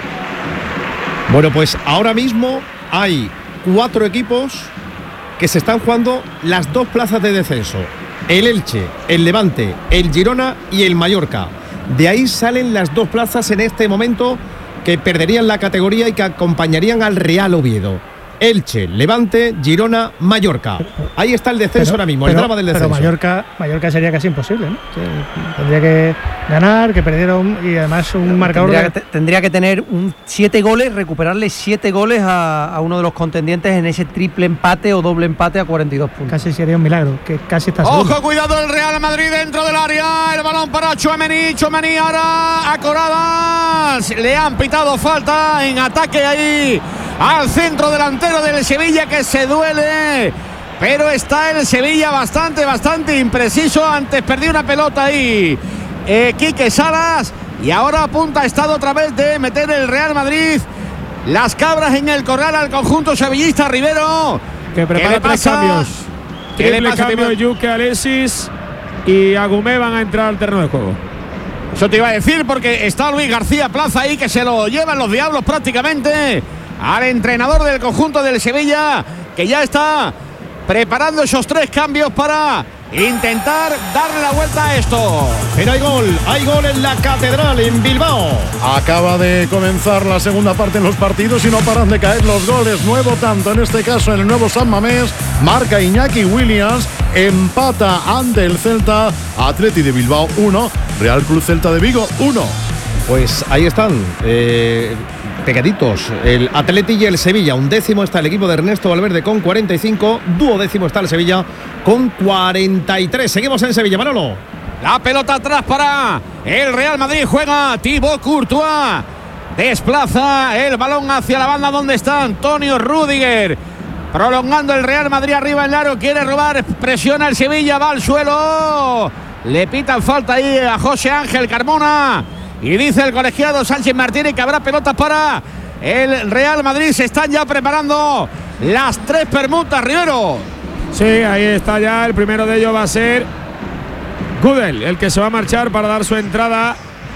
Bueno, pues ahora mismo hay cuatro equipos que se están jugando las dos plazas de descenso. El Elche, el Levante, el Girona y el Mallorca. De ahí salen las dos plazas en este momento que perderían la categoría y que acompañarían al Real Oviedo. Elche, Levante, Girona, Mallorca. Ahí está el descenso Pero- ahora mismo, pero- el drama del descenso. Pero Mallorca, Mallorca sería casi imposible, ¿no? Sí, tendría que ganar, que perdiera un, y además un marcador. Tendría, de- que, tendría que tener un siete goles, recuperarle siete goles a, a uno de los contendientes en ese triple empate o doble empate a cuarenta y dos puntos. Casi sería un milagro, que casi está seguro. Ojo, cuidado el Real Madrid dentro del área. El balón para Tchouaméni. Tchouaméni ahora a Corradas. Le han pitado falta en ataque ahí al centro delantero del Sevilla, que se duele. Pero está el Sevilla bastante, bastante impreciso. Antes perdió una pelota ahí eh, Quique Salas. Y ahora apunta, ha estado otra vez de meter el Real Madrid las cabras en el corral al conjunto sevillista. Rivero, Que ¿qué prepara le tres pasa? cambios. ¿Qué le Triple pasa, cambio de Timo? Yuke, Alexis y Agumé van a entrar al terreno de juego. Eso te iba a decir, porque está Luis García Plaza ahí, que se lo llevan los diablos prácticamente al entrenador del conjunto del Sevilla, que ya está preparando esos tres cambios para intentar darle la vuelta a esto. Pero hay gol, hay gol en la Catedral, en Bilbao. Acaba de comenzar la segunda parte en los partidos y no paran de caer los goles. Nuevo tanto, en este caso en el nuevo San Mamés, marca Iñaki Williams, empata ante el Celta, Atleti de Bilbao uno, Real Club Celta de Vigo uno. Pues ahí están, eh, pegaditos, el Atleti y el Sevilla. Un décimo está el equipo de Ernesto Valverde con cuarenta y cinco, duodécimo está el Sevilla con cuarenta y tres. Seguimos en Sevilla, Manolo. La pelota atrás para el Real Madrid, juega Thibaut Courtois, desplaza el balón hacia la banda donde está Antonio Rüdiger, prolongando el Real Madrid arriba en el aro, quiere robar, presiona el Sevilla, va al suelo, le pitan falta ahí a José Ángel Carmona y dice el colegiado Sánchez Martínez que habrá pelotas para el Real Madrid. Se están ya preparando las tres permutas, Rivero. Sí, ahí está ya. El primero de ellos va a ser Gudel, el que se va a marchar para dar su entrada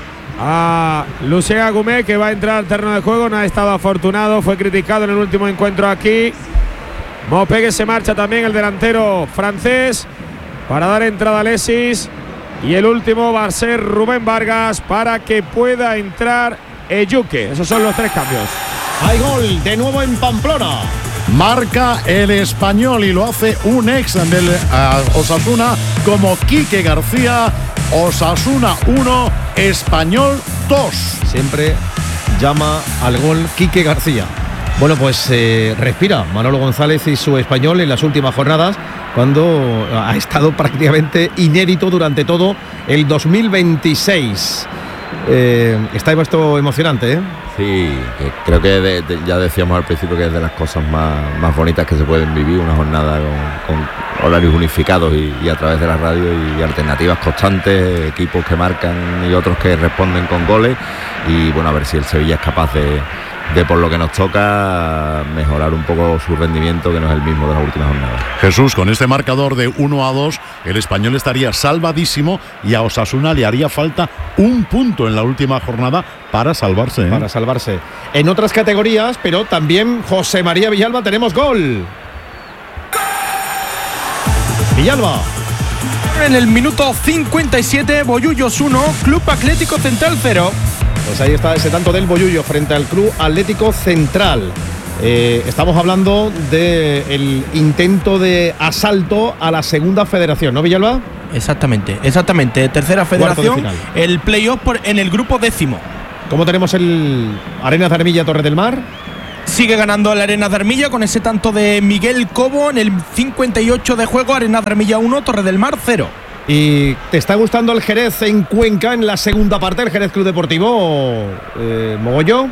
a Lucien Agumé, que va a entrar al terreno de juego. No ha estado afortunado, fue criticado en el último encuentro aquí. Mopé, que se marcha también, el delantero francés, para dar entrada a Alexis. Y el último va a ser Rubén Vargas para que pueda entrar Eyuke. Esos son los tres cambios. Hay gol de nuevo en Pamplona. Marca el Español y lo hace un ex del uh, Osasuna como Quique García. Osasuna uno, Español dos. Siempre llama al gol Quique García. Bueno, pues eh, respira Manolo González y su Español en las últimas jornadas, cuando ha estado prácticamente inédito durante todo el dos mil veintiséis. Eh, está esto emocionante, ¿eh? Sí, que creo que de, de, ya decíamos al principio que es de las cosas más, más bonitas que se pueden vivir, una jornada con, con horarios unificados y, y a través de la radio y alternativas constantes, equipos que marcan y otros que responden con goles, y bueno, a ver si el Sevilla es capaz de, de por lo que nos toca mejorar un poco su rendimiento, que no es el mismo de las últimas jornadas. Jesús, con este marcador de uno a dos, el Español estaría salvadísimo y a Osasuna le haría falta un punto en la última jornada para salvarse, ¿eh? Para salvarse. En otras categorías, pero también José María Villalba, tenemos gol. Villalba. En el minuto cincuenta y siete, Bollullos uno, Club Atlético Central cero. Pues ahí está ese tanto del Bollullo frente al Club Atlético Central. Eh, estamos hablando del intento de asalto a la segunda federación, ¿no, Villalba? Exactamente, exactamente. Tercera federación, el playoff en el grupo décimo. ¿Cómo tenemos el Arenas de Armilla Torre del Mar? Sigue ganando el Arenas de Armilla con ese tanto de Miguel Cobo en el cincuenta y ocho de juego. Arenas de Armilla uno, Torre del Mar cero. ¿Y te está gustando el Jerez en Cuenca en la segunda parte, el Jerez Club Deportivo, eh, Mogollo?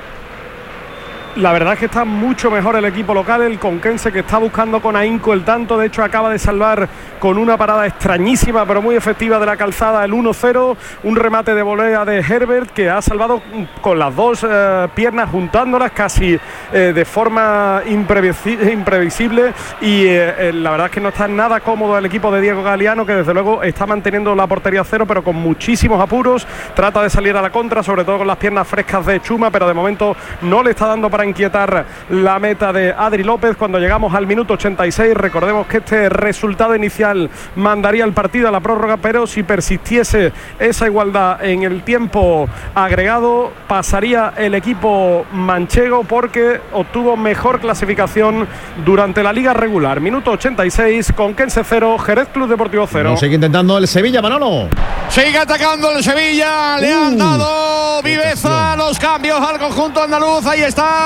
La verdad es que está mucho mejor el equipo local, el conquense, que está buscando con ahínco el tanto. De hecho, acaba de salvar con una parada extrañísima pero muy efectiva de la calzada el uno cero. Un remate de volea de Herbert que ha salvado con las dos eh, piernas juntándolas casi eh, de forma imprevisible. Y eh, la verdad es que no está nada cómodo el equipo de Diego Galeano, que desde luego está manteniendo la portería cero pero con muchísimos apuros. Trata de salir a la contra, sobre todo con las piernas frescas de Chuma, pero de momento no le está dando para inquietar la meta de Adri López. Cuando llegamos al minuto ochenta y seis, recordemos que este resultado inicial mandaría el partido a la prórroga, pero si persistiese esa igualdad en el tiempo agregado, pasaría el equipo manchego porque obtuvo mejor clasificación durante la liga regular. Minuto ochenta y seis, Conquense cero, Jerez Club Deportivo cero. No, sigue intentando el Sevilla, Manolo. Sigue atacando el Sevilla, le uh, han dado viveza, los cambios al conjunto andaluz. Ahí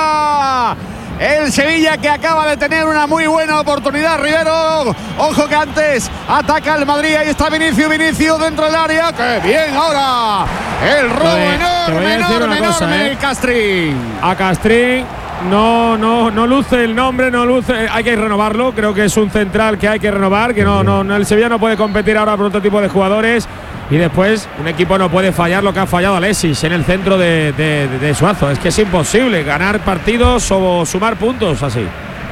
está el Sevilla, que acaba de tener una muy buena oportunidad, Rivero. Ojo que antes ataca el Madrid. Ahí está Vinicius, Vinicius dentro del área. ¡Qué bien ahora! El robo Oye, enorme, enorme, cosa, enorme, ¿eh? Castrín. A Castrín no, no, no luce el nombre, no luce. Hay que renovarlo. Creo que es un central que hay que renovar. Que no, no, no el Sevilla no puede competir ahora por otro tipo de jugadores. Y después un equipo no puede fallar lo que ha fallado Alexis en el centro de, de, de, de Suazo. Es que es imposible ganar partidos o sumar puntos así.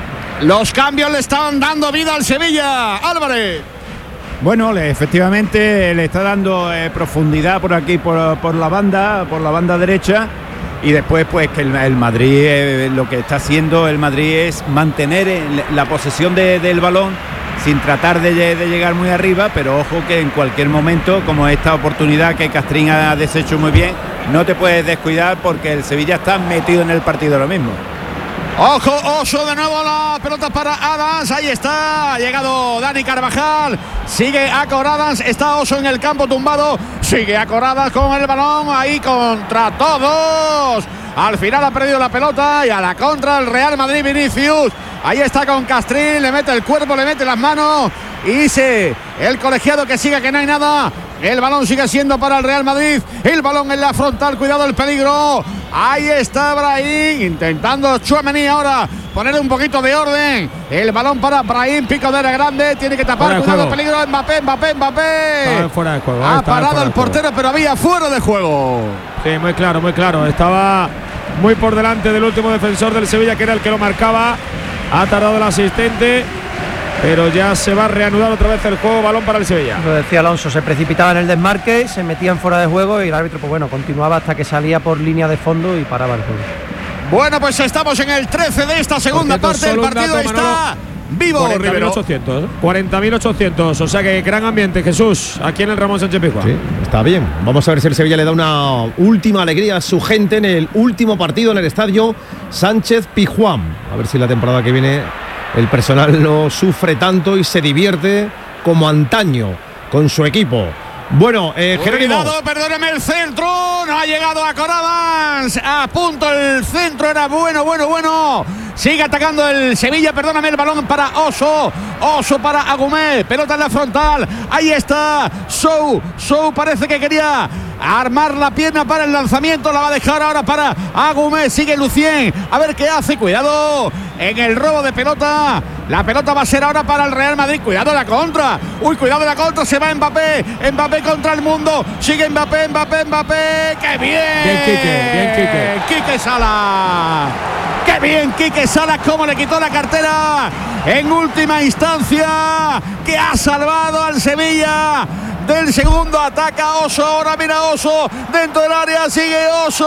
Los cambios le están dando vida al Sevilla, Álvarez. Bueno, le, efectivamente le está dando eh, profundidad por aquí, por, por la banda, por la banda derecha. Y después, pues, que el, el Madrid, eh, lo que está haciendo el Madrid es mantener el, la posesión de, del balón sin tratar de, de llegar muy arriba, pero ojo que en cualquier momento, como esta oportunidad que Castrín ha deshecho muy bien, no te puedes descuidar porque el Sevilla está metido en el partido ahora mismo. Ojo, Oso de nuevo, la pelota para Adams, ahí está, ha llegado Dani Carvajal, sigue Acor Adams, está Oso en el campo tumbado, sigue Acor Adams con el balón, ahí contra todos. Al final ha perdido la pelota y a la contra el Real Madrid, Vinicius. Ahí está con Castrín, le mete el cuerpo, le mete las manos. Y se, el colegiado que siga que no hay nada. El balón sigue siendo para el Real Madrid. El balón en la frontal, cuidado el peligro. Ahí está Brahim, intentando Tchouaméni ahora poner un poquito de orden. El balón para Brahim, pico de grande, tiene que tapar, cuidado, peligro, Mbappé, Mbappé, Mbappé. Fuera de juego. Ha parado el portero, pero había fuera de juego. Sí, muy claro, muy claro. Estaba muy por delante del último defensor del Sevilla, que era el que lo marcaba. Ha tardado el asistente, pero ya se va a reanudar otra vez el juego. Balón para el Sevilla. Lo decía Alonso, se precipitaba en el desmarque, se metían fuera de juego y el árbitro, pues bueno, continuaba hasta que salía por línea de fondo y paraba el juego. Bueno, pues estamos en el trece de esta segunda cierto, parte. El partido dato, está Manolo, vivo, cuarenta mil ochocientos. cuarenta mil ochocientos, o sea que gran ambiente, Jesús, aquí en el Ramón Sánchez Pizjuán. Sí, está bien. Vamos a ver si el Sevilla le da una última alegría a su gente en el último partido en el estadio Sánchez Pizjuán. A ver si la temporada que viene el personal no sufre tanto y se divierte como antaño con su equipo. Bueno, eh, Jerónimo. Cuidado, perdóname, el centro. No ha llegado a Coradans. A punto el centro, era bueno, bueno, bueno. Sigue atacando el Sevilla, perdóname, el balón para Oso. Oso para Agumé. Pelota en la frontal. Ahí está. Sou. Sou parece que quería armar la pierna para el lanzamiento. La va a dejar ahora para Agumé. Sigue Lucien. A ver qué hace. Cuidado en el robo de pelota. La pelota va a ser ahora para el Real Madrid. Cuidado la contra. Uy, cuidado la contra. Se va Mbappé. Mbappé contra el mundo. Sigue Mbappé, Mbappé, Mbappé. ¡Qué bien! Bien, Quique. Bien, Quique. Quique Sala. ¡Qué bien, Quique Salas! Cómo le quitó la cartera en última instancia. Que ha salvado al Sevilla del segundo. Ataca Oso. Ahora mira Oso dentro del área. Sigue Oso.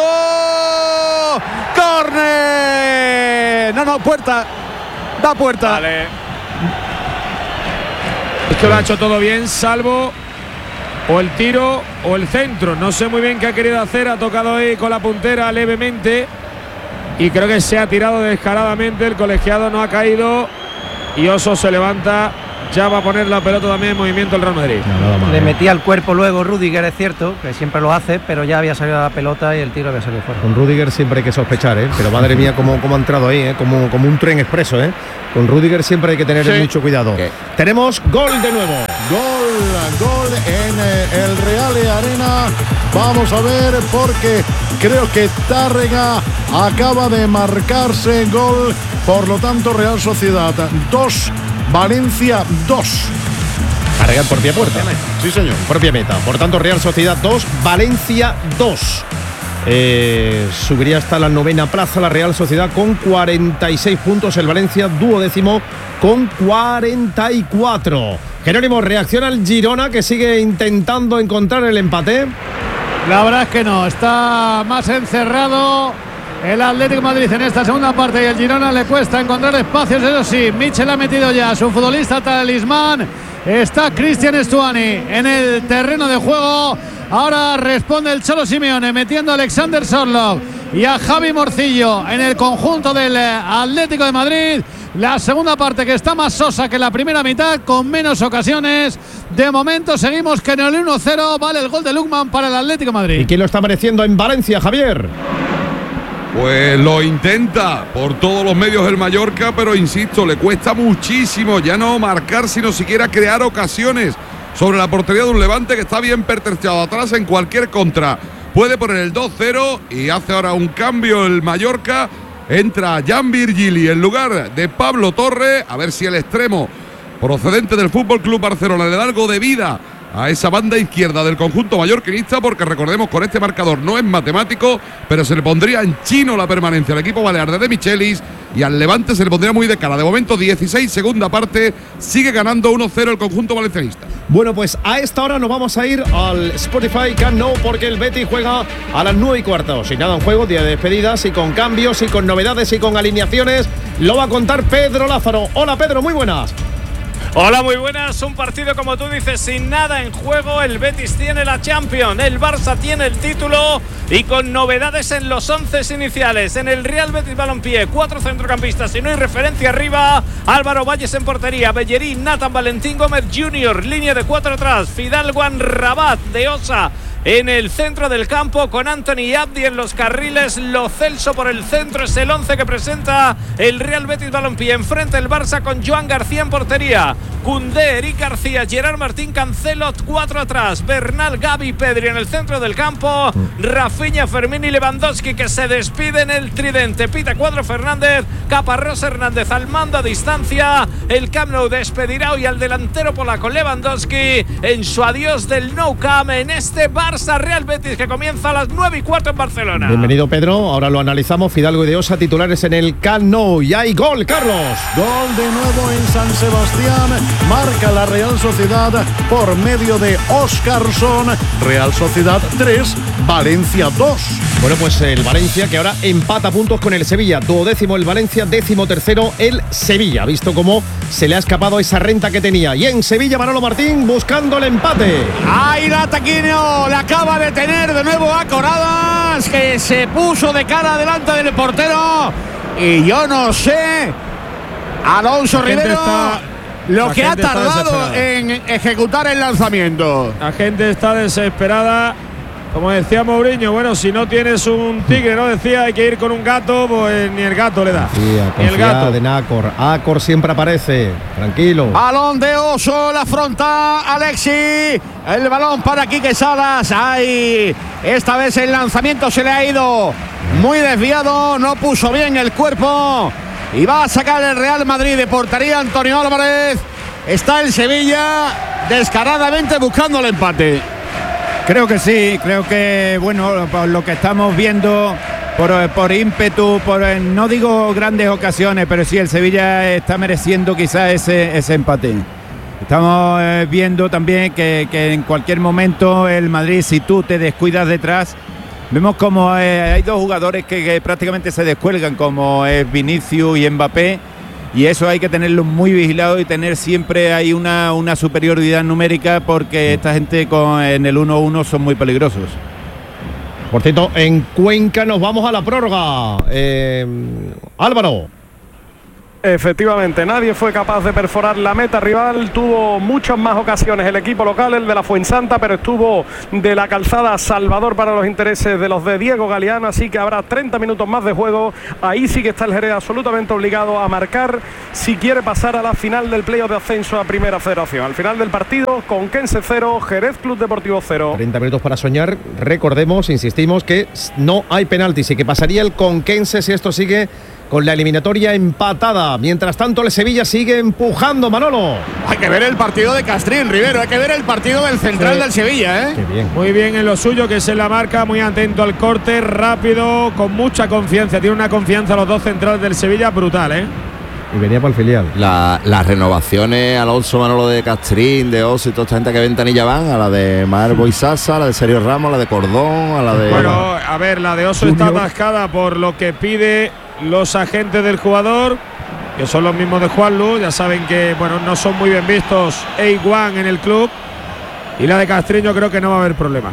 ¡Córner! No, no, puerta. Da puerta. Vale. Esto lo ha hecho todo bien, salvo o el tiro o el centro. No sé muy bien qué ha querido hacer. Ha tocado ahí con la puntera levemente y creo que se ha tirado descaradamente. El colegiado no ha caído y Oso se levanta. Ya va a poner la pelota también en movimiento el Real Madrid. No, Le metía al cuerpo luego Rüdiger, es cierto, que siempre lo hace, pero ya había salido la pelota y el tiro había salido fuera. Con Rüdiger siempre hay que sospechar, ¿eh? Pero madre mía, cómo, cómo ha entrado ahí, ¿eh? como, como un tren expreso. ¿eh? Con Rüdiger siempre hay que tener sí. mucho cuidado. ¿Qué? Tenemos gol de nuevo. Gol, gol en eh, el Real Arena. Vamos a ver, porque creo que Tárrega acaba de marcarse gol. Por lo tanto, Real Sociedad dos, Valencia dos. Cargar por pie puerta. Sí, señor. Propia meta. Por tanto, Real Sociedad dos, Valencia dos. Eh, subiría hasta la novena plaza la Real Sociedad con cuarenta y seis puntos. El Valencia duodécimo con cuarenta y cuatro. Jerónimo, reacciona el Girona, que sigue intentando encontrar el empate. La verdad es que no. Está más encerrado el Atlético de Madrid en esta segunda parte y el Girona le cuesta encontrar espacios. Eso sí, Michel ha metido ya a su futbolista talismán. Está Cristian Stuani en el terreno de juego. Ahora responde el Cholo Simeone metiendo a Alexander Sorloth y a Javi Morcillo en el conjunto del Atlético de Madrid. La segunda parte que está más sosa que la primera mitad, con menos ocasiones. De momento seguimos que en el uno cero vale el gol de Lukman para el Atlético de Madrid. ¿Y quién lo está mereciendo en Valencia, Javier? Pues lo intenta por todos los medios el Mallorca, pero insisto, le cuesta muchísimo ya no marcar, sino siquiera crear ocasiones sobre la portería de un Levante que está bien pertrechado atrás en cualquier contra. Puede poner el dos cero y hace ahora un cambio el Mallorca. Entra Jan Virgili en lugar de Pablo Torre, a ver si el extremo procedente del F C Barcelona le da algo de vida a esa banda izquierda del conjunto mallorquinista, porque recordemos, con este marcador no es matemático, pero se le pondría en chino la permanencia al equipo balear de De Michelis y al Levante se le pondría muy de cara. De momento dieciséis, segunda parte, sigue ganando uno cero el conjunto valencianista. Bueno, pues a esta hora nos vamos a ir al Spotify Camp Nou, porque el Betis juega a las nueve y cuarto. Sin nada en juego, día de despedidas y con cambios y con novedades y con alineaciones. Lo va a contar Pedro Lázaro. Hola Pedro, muy buenas. Hola, muy buenas. Un partido, como tú dices, sin nada en juego. El Betis tiene la Champions, el Barça tiene el título y con novedades en los once iniciales. En el Real Betis Balompié, cuatro centrocampistas y no hay referencia arriba. Álvaro Valles en portería, Bellerín, Nathan Valentín Gómez junior, línea de cuatro atrás, Fidalgo, Rabat de Osa en el centro del campo, con Anthony Abdi en los carriles. Lo Celso por el centro es el once que presenta el Real Betis Balompié. Enfrente el Barça con Joan García en portería, Koundé, Eric García, Gerard Martín, Cancelo, cuatro atrás, Bernal, Gavi, Pedri en el centro del campo, Rafinha, Fermín y Lewandowski, que se despiden el tridente. Pita Cuadro Fernández, Caparrós Hernández al mando a distancia. El Camp Nou despedirá hoy al delantero polaco Lewandowski en su adiós del Nou Camp en este Barça Real Betis, que comienza a las nueve y cuarto en Barcelona. Bienvenido Pedro, ahora lo analizamos. Fidalgo y de Osa titulares en el Camp Nou. Y hay gol, Carlos. Gol de nuevo en San Sebastián. Marca la Real Sociedad por medio de Óscarson. Real Sociedad tres, Valencia dos. Bueno, pues el Valencia, que ahora empata puntos con el Sevilla. Duodécimo el Valencia, décimo tercero el Sevilla. Visto cómo se le ha escapado esa renta que tenía. Y en Sevilla, Manolo Martín buscando el empate. ¡Ay, la Taquino! La acaba de tener de nuevo a Coradas, que se puso de cara delante del portero. Y yo no sé, Alonso Rivero, está, lo que ha tardado en ejecutar el lanzamiento. La gente está desesperada. Como decía Mourinho, bueno, si no tienes un tigre, no decía, hay que ir con un gato, pues ni el gato le da. Sí, ni el gato. De Nacor. Acor siempre aparece, tranquilo. Balón de Oso, la afronta Alexi. El balón para Quique Salas. Ay, esta vez el lanzamiento se le ha ido muy desviado, no puso bien el cuerpo. Y va a sacar el Real Madrid de portería Antonio Álvarez. Está el Sevilla descaradamente buscando el empate. Creo que sí, creo que, bueno, por lo que estamos viendo, por, por ímpetu, por, no digo grandes ocasiones, pero sí el Sevilla está mereciendo quizás ese, ese empate. Estamos eh, viendo también que, que en cualquier momento el Madrid, si tú te descuidas detrás, vemos como eh, hay dos jugadores que, que prácticamente se descuelgan, como es Vinicius y Mbappé, y eso hay que tenerlo muy vigilado y tener siempre ahí una, una superioridad numérica, porque esta gente con, en el uno uno son muy peligrosos. Por cierto, en Cuenca nos vamos a la prórroga. Eh, Álvaro. Efectivamente, nadie fue capaz de perforar la meta rival. Tuvo muchas más ocasiones el equipo local, el de la Fuensanta, pero estuvo de la calzada salvador para los intereses de los de Diego Galeano. Así que habrá treinta minutos más de juego. Ahí sí que está el Jerez absolutamente obligado a marcar si quiere pasar a la final del playoff de ascenso a Primera Federación. Al final del partido, Conquense cero, Jerez Club Deportivo cero. treinta minutos para soñar. Recordemos, insistimos, que no hay penaltis y que pasaría el Conquense si esto sigue con la eliminatoria empatada. Mientras tanto, el Sevilla sigue empujando, Manolo. Hay que ver el partido de Castrín, Rivero. Hay que ver el partido del central sí. del Sevilla, ¿eh? Qué bien. Muy bien en lo suyo, que es en la marca, muy atento al corte, rápido, con mucha confianza. Tiene una confianza los dos centrales del Sevilla brutal, ¿eh? Y venía para el filial. La, las renovaciones, Alonso, Manolo, de Castrín, de Oso y toda esta gente que ventanilla van, a la de Marbo y Sasa, a la de Sergio Ramos, a la de Cordón, a la de... Bueno, a ver, la de Oso Junior está atascada por lo que pide los agentes del jugador, que son los mismos de Juanlu. Ya saben que, bueno, no son muy bien vistos A uno en el club. Y la de Castrín yo creo que no va a haber problema.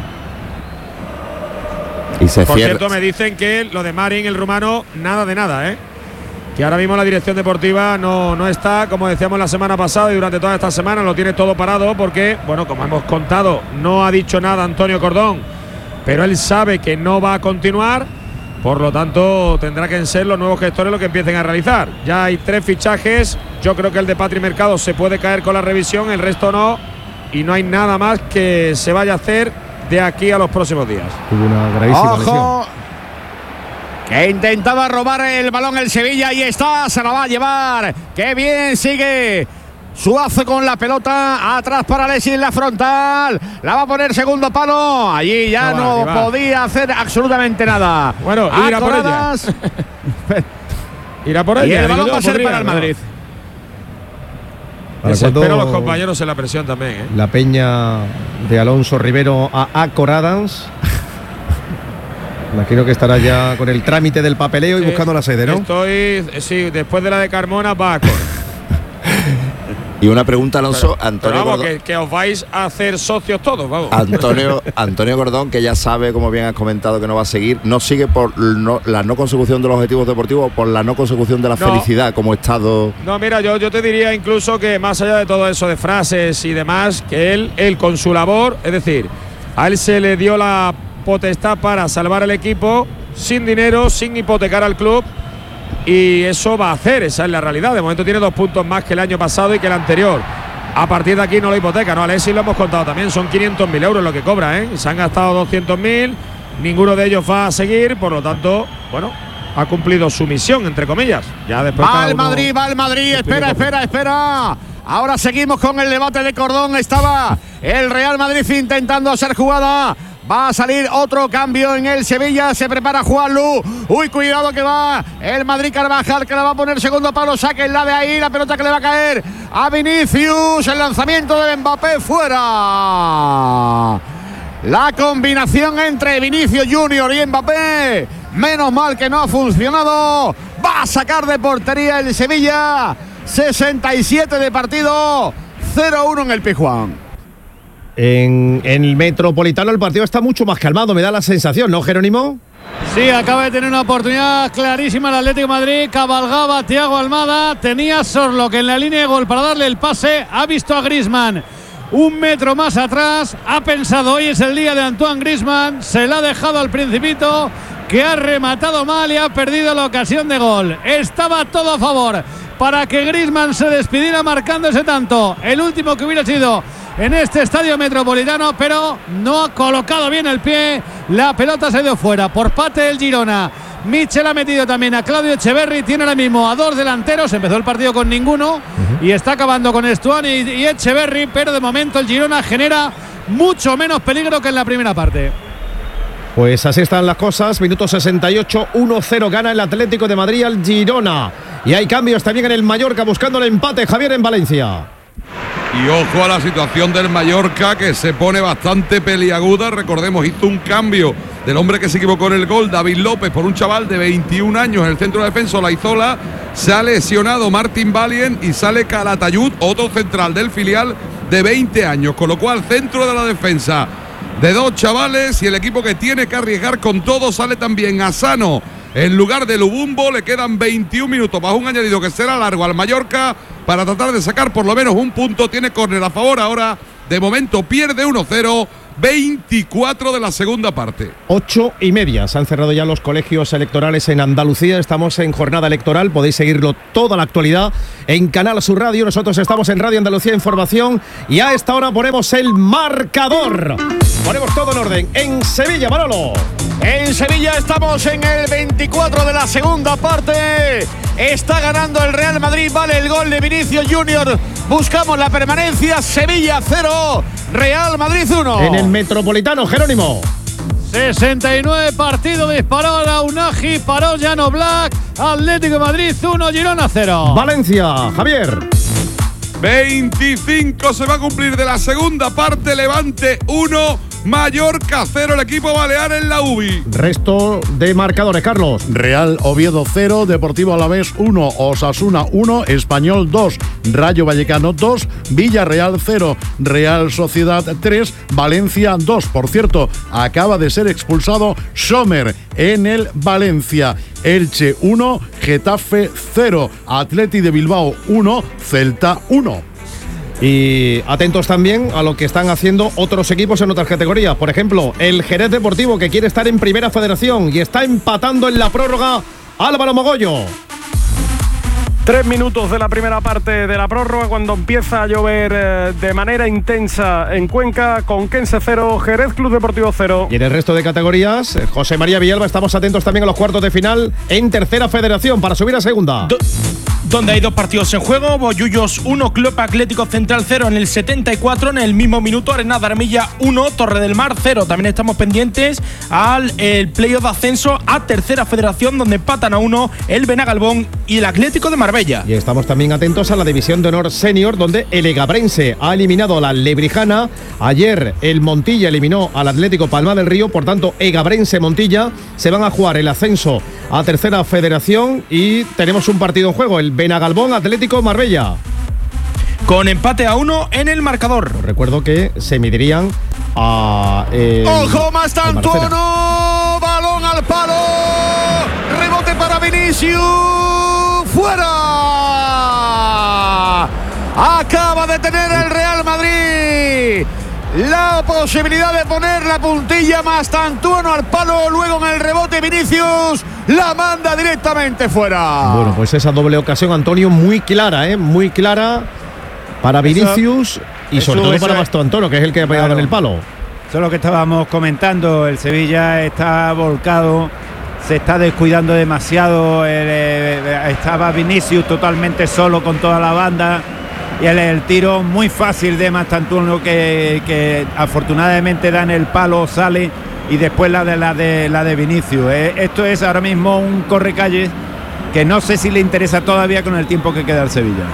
Y se Por cierra. cierto, me dicen que lo de Marin, el rumano, nada de nada, ¿eh? Que ahora mismo la dirección deportiva no, no está, como decíamos la semana pasada y durante toda esta semana, lo tiene todo parado porque, bueno, como hemos contado, no ha dicho nada Antonio Cordón, pero él sabe que no va a continuar, por lo tanto tendrá que ser los nuevos gestores los que empiecen a realizar. Ya hay tres fichajes, yo creo que el de Patri Mercado se puede caer con la revisión, el resto no, y no hay nada más que se vaya a hacer de aquí a los próximos días. Tuvo una gravísima ¡Ojo! lesión. Que intentaba robar el balón el Sevilla y está, se la va a llevar. ¡Qué bien sigue! Suazo con la pelota, atrás para Alexis en la frontal, la va a poner segundo palo, allí ya no, no podía hacer absolutamente nada. Bueno, irá por ella. Irá por ella. Y el balón va a ser podría, para el Madrid. No. Desespero a los compañeros en la presión también, ¿eh? La peña de Alonso Rivero a Acoradans. Imagino que estará ya con el trámite del papeleo sí, y buscando la sede, ¿no? Estoy, sí, después de la de Carmona va a Cor. Y una pregunta, Alonso. Pero, Antonio pero vamos, Gordón, que, que os vais a hacer socios todos, vamos. Antonio, Antonio Gordón, que ya sabe, como bien has comentado, que no va a seguir, no sigue por no, la no consecución de los objetivos deportivos o por la no consecución de la no. felicidad como estado. No, mira, yo, yo te diría incluso que más allá de todo eso de frases y demás, que él, él con su labor, es decir, a él se le dio la potestad para salvar el equipo sin dinero, sin hipotecar al club, y eso va a hacer, esa es la realidad. De momento tiene dos puntos más que el año pasado y que el anterior. A partir de aquí no lo hipoteca, ¿no? Alexis lo hemos contado también, son quinientos mil euros lo que cobra, ¿eh? Se han gastado doscientos mil, ninguno de ellos va a seguir, por lo tanto, bueno, ha cumplido su misión, entre comillas. Ya después va el Madrid, va el Madrid, espera, espera, espera. Ahora seguimos con el debate de Cordón. Estaba el Real Madrid intentando hacer jugada. Va a salir otro cambio en el Sevilla. Se prepara Juanlu. Uy, cuidado que va el Madrid. Carvajal, que la va a poner segundo palo. Saquen la de ahí. La pelota que le va a caer a Vinicius. El lanzamiento de Mbappé fuera. La combinación entre Vinicius Junior y Mbappé. Menos mal que no ha funcionado. Va a sacar de portería el Sevilla. sesenta y siete de partido. cero uno en el Pizjuán. En, en el Metropolitano el partido está mucho más calmado, me da la sensación, ¿no, Jerónimo? Sí, acaba de tener una oportunidad clarísima el Atlético de Madrid, cabalgaba Thiago Almada, tenía Sorlock en la línea de gol para darle el pase, ha visto a Griezmann un metro más atrás, ha pensado hoy es el día de Antoine Griezmann, se la ha dejado al Principito, que ha rematado mal y ha perdido la ocasión de gol. Estaba todo a favor para que Griezmann se despidiera marcando ese tanto, el último que hubiera sido en este estadio Metropolitano, pero no ha colocado bien el pie, la pelota se dio fuera por parte del Girona. Michel ha metido también a Claudio Echeverri, tiene ahora mismo a dos delanteros, empezó el partido con ninguno uh-huh. y está acabando con Estuani y, y Echeverri, pero de momento el Girona genera mucho menos peligro que en la primera parte. Pues así están las cosas, minuto sesenta y ocho, uno cero gana el Atlético de Madrid al Girona. Y hay cambios también en el Mallorca buscando el empate, Javier, en Valencia. Y ojo a la situación del Mallorca, que se pone bastante peliaguda. Recordemos, hizo un cambio del hombre que se equivocó en el gol, David López, por un chaval de veintiún años en el centro de defensa, Olaizola. Se ha lesionado Martin Valien y sale Calatayud, otro central del filial de veinte años, con lo cual centro de la defensa de dos chavales y el equipo que tiene que arriesgar con todo. Sale también Asano en lugar de Lubumbo. Le quedan veintiún minutos bajo un añadido que será largo al Mallorca para tratar de sacar por lo menos un punto. Tiene córner a favor ahora, de momento pierde uno cero. veinticuatro de la segunda parte. Ocho y media. Se han cerrado ya los colegios electorales en Andalucía. Estamos en jornada electoral. Podéis seguirlo toda la actualidad en Canal Sur Radio. Nosotros estamos en Radio Andalucía Información y a esta hora ponemos el marcador. Ponemos todo en orden. En Sevilla, Manolo. En Sevilla estamos en el veinticuatro de la segunda parte. Está ganando el Real Madrid. Vale el gol de Vinicius Junior. Buscamos la permanencia. Sevilla cero, Real Madrid uno. En el Metropolitano, Jerónimo. sesenta y nueve partido, disparó ahora Unagi, paró Jan Oblak. Atlético de Madrid uno, Girona cero. Valencia, Javier. veinticinco se va a cumplir de la segunda parte. Levante uno, Mallorca cero, el equipo balear en la U B I. Resto de marcadores, Carlos. Real Oviedo cero, Deportivo Alavés uno, Osasuna uno, Español dos, Rayo Vallecano dos, Villarreal cero, Real Sociedad tres, Valencia dos. Por cierto, acaba de ser expulsado Sommer en el Valencia. Elche uno, Getafe cero, Atleti de Bilbao uno, Celta uno. Y atentos también a lo que están haciendo otros equipos en otras categorías. Por ejemplo, el Jerez Deportivo, que quiere estar en Primera Federación y está empatando en la prórroga. Álvaro Mogollo. Tres minutos de la primera parte de la prórroga cuando empieza a llover eh, de manera intensa en Cuenca. Conquense cero, Jerez Club Deportivo cero. Y en el resto de categorías, José María Villalba, estamos atentos también a los cuartos de final en Tercera Federación para subir a Segunda. Do donde hay dos partidos en juego. Bollullos uno, Club Atlético Central cero en el setenta y cuatro. En el mismo minuto, Arenas de Armilla uno, Torre del Mar cero. También estamos pendientes al el playoff de ascenso a Tercera Federación, donde empatan a uno el Benagalbón y el Atlético de Marbella. Y estamos también atentos a la División de Honor Senior, donde el Egabrense ha eliminado a la Lebrijana. Ayer el Montilla eliminó al Atlético Palma del Río. Por tanto, Egabrense-Montilla se van a jugar el ascenso a Tercera Federación y tenemos un partido en juego, el Benagalbón Atlético Marbella. Con empate a uno en el marcador. Os recuerdo que se medirían a... El, ¡Ojo, Mastantuono! Balón al palo. Rebote para Vinicius. ¡Fuera! Acaba de tener el Real Madrid la posibilidad de poner la puntilla. Mastantuono al palo. Luego en el rebote Vinicius la manda directamente fuera. Bueno, pues esa doble ocasión, Antonio, muy clara, ¿eh? Muy clara para Vinicius eso, y sobre eso, todo para Mastantuono, que es el que ha pegado claro en el palo. Eso es lo que estábamos comentando. El Sevilla está volcado, se está descuidando demasiado. Eh, estaba Vinicius totalmente solo con toda la banda. Y el, el tiro muy fácil de Mastantuono que, que afortunadamente da en el palo, sale. Y después la de la de la de Vinicius. Eh, esto es ahora mismo un correcalles que no sé si le interesa todavía con el tiempo que queda al Sevilla.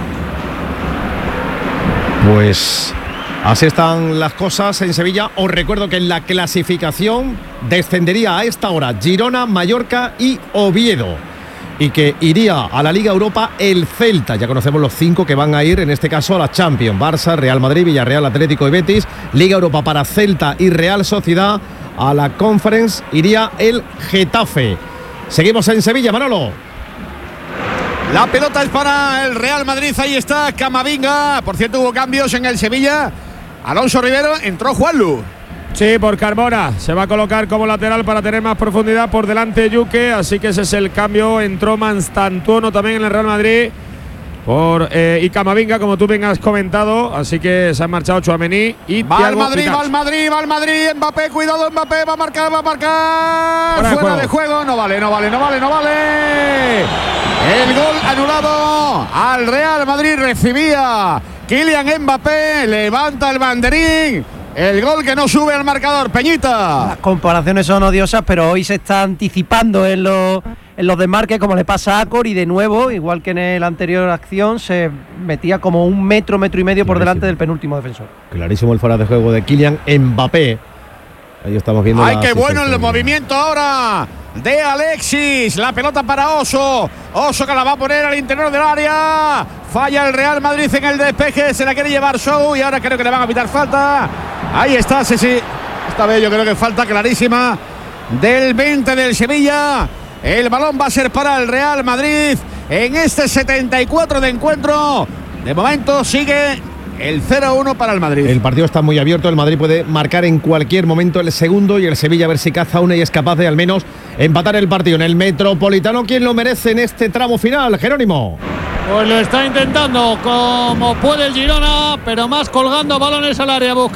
Pues así están las cosas en Sevilla. Os recuerdo que en la clasificación descendería a esta hora Girona, Mallorca y Oviedo. Y que iría a la Liga Europa el Celta. Ya conocemos los cinco que van a ir, en este caso, a la Champions. Barça, Real Madrid, Villarreal, Atlético y Betis. Liga Europa para Celta y Real Sociedad. A la Conference iría el Getafe. Seguimos en Sevilla, Manolo. La pelota es para el Real Madrid. Ahí está Camavinga. Por cierto, hubo cambios en el Sevilla. Alonso Rivero, entró Juanlu. Sí, por Carmona. Se va a colocar como lateral para tener más profundidad por delante Yuque. Así que ese es el cambio. Entró Mastantuono también en el Real Madrid. Por, eh, y Camavinga, como tú bien has comentado. Así que se han marchado Tchouaméni y va Thiago al Madrid, Pinach. va al Madrid, va al Madrid. Mbappé, cuidado, Mbappé, va a marcar, va a marcar. Fuera, Fuera de, juego. de juego. No vale, no vale, no vale, no vale. El gol anulado al Real Madrid. Recibía Kylian Mbappé. Levanta el banderín. El gol que no sube al marcador, Peñita. Las comparaciones son odiosas, pero hoy se está anticipando en los, en los desmarques, como le pasa a Acor, y de nuevo, igual que en la anterior acción, se metía como un metro, metro y medio por delante del penúltimo defensor. Clarísimo el fuera de juego de Kylian Mbappé. Ahí estamos viendo. ¡Ay, la qué bueno asistencia. el movimiento ahora de Alexis! La pelota para Oso. Oso que la va a poner al interior del área. Falla el Real Madrid en el despeje. Se la quiere llevar Show y ahora creo que le van a pitar falta. Ahí está, sí, sí. Esta vez yo creo que falta clarísima del veinte del Sevilla. El balón va a ser para el Real Madrid en este setenta y cuatro de encuentro. De momento sigue el cero a uno para el Madrid. El partido está muy abierto, el Madrid puede marcar en cualquier momento el segundo y el Sevilla a ver si caza una y es capaz de al menos empatar el partido. En el Metropolitano, ¿quién lo merece en este tramo final, Jerónimo? Pues lo está intentando como puede el Girona, pero más colgando balones al área.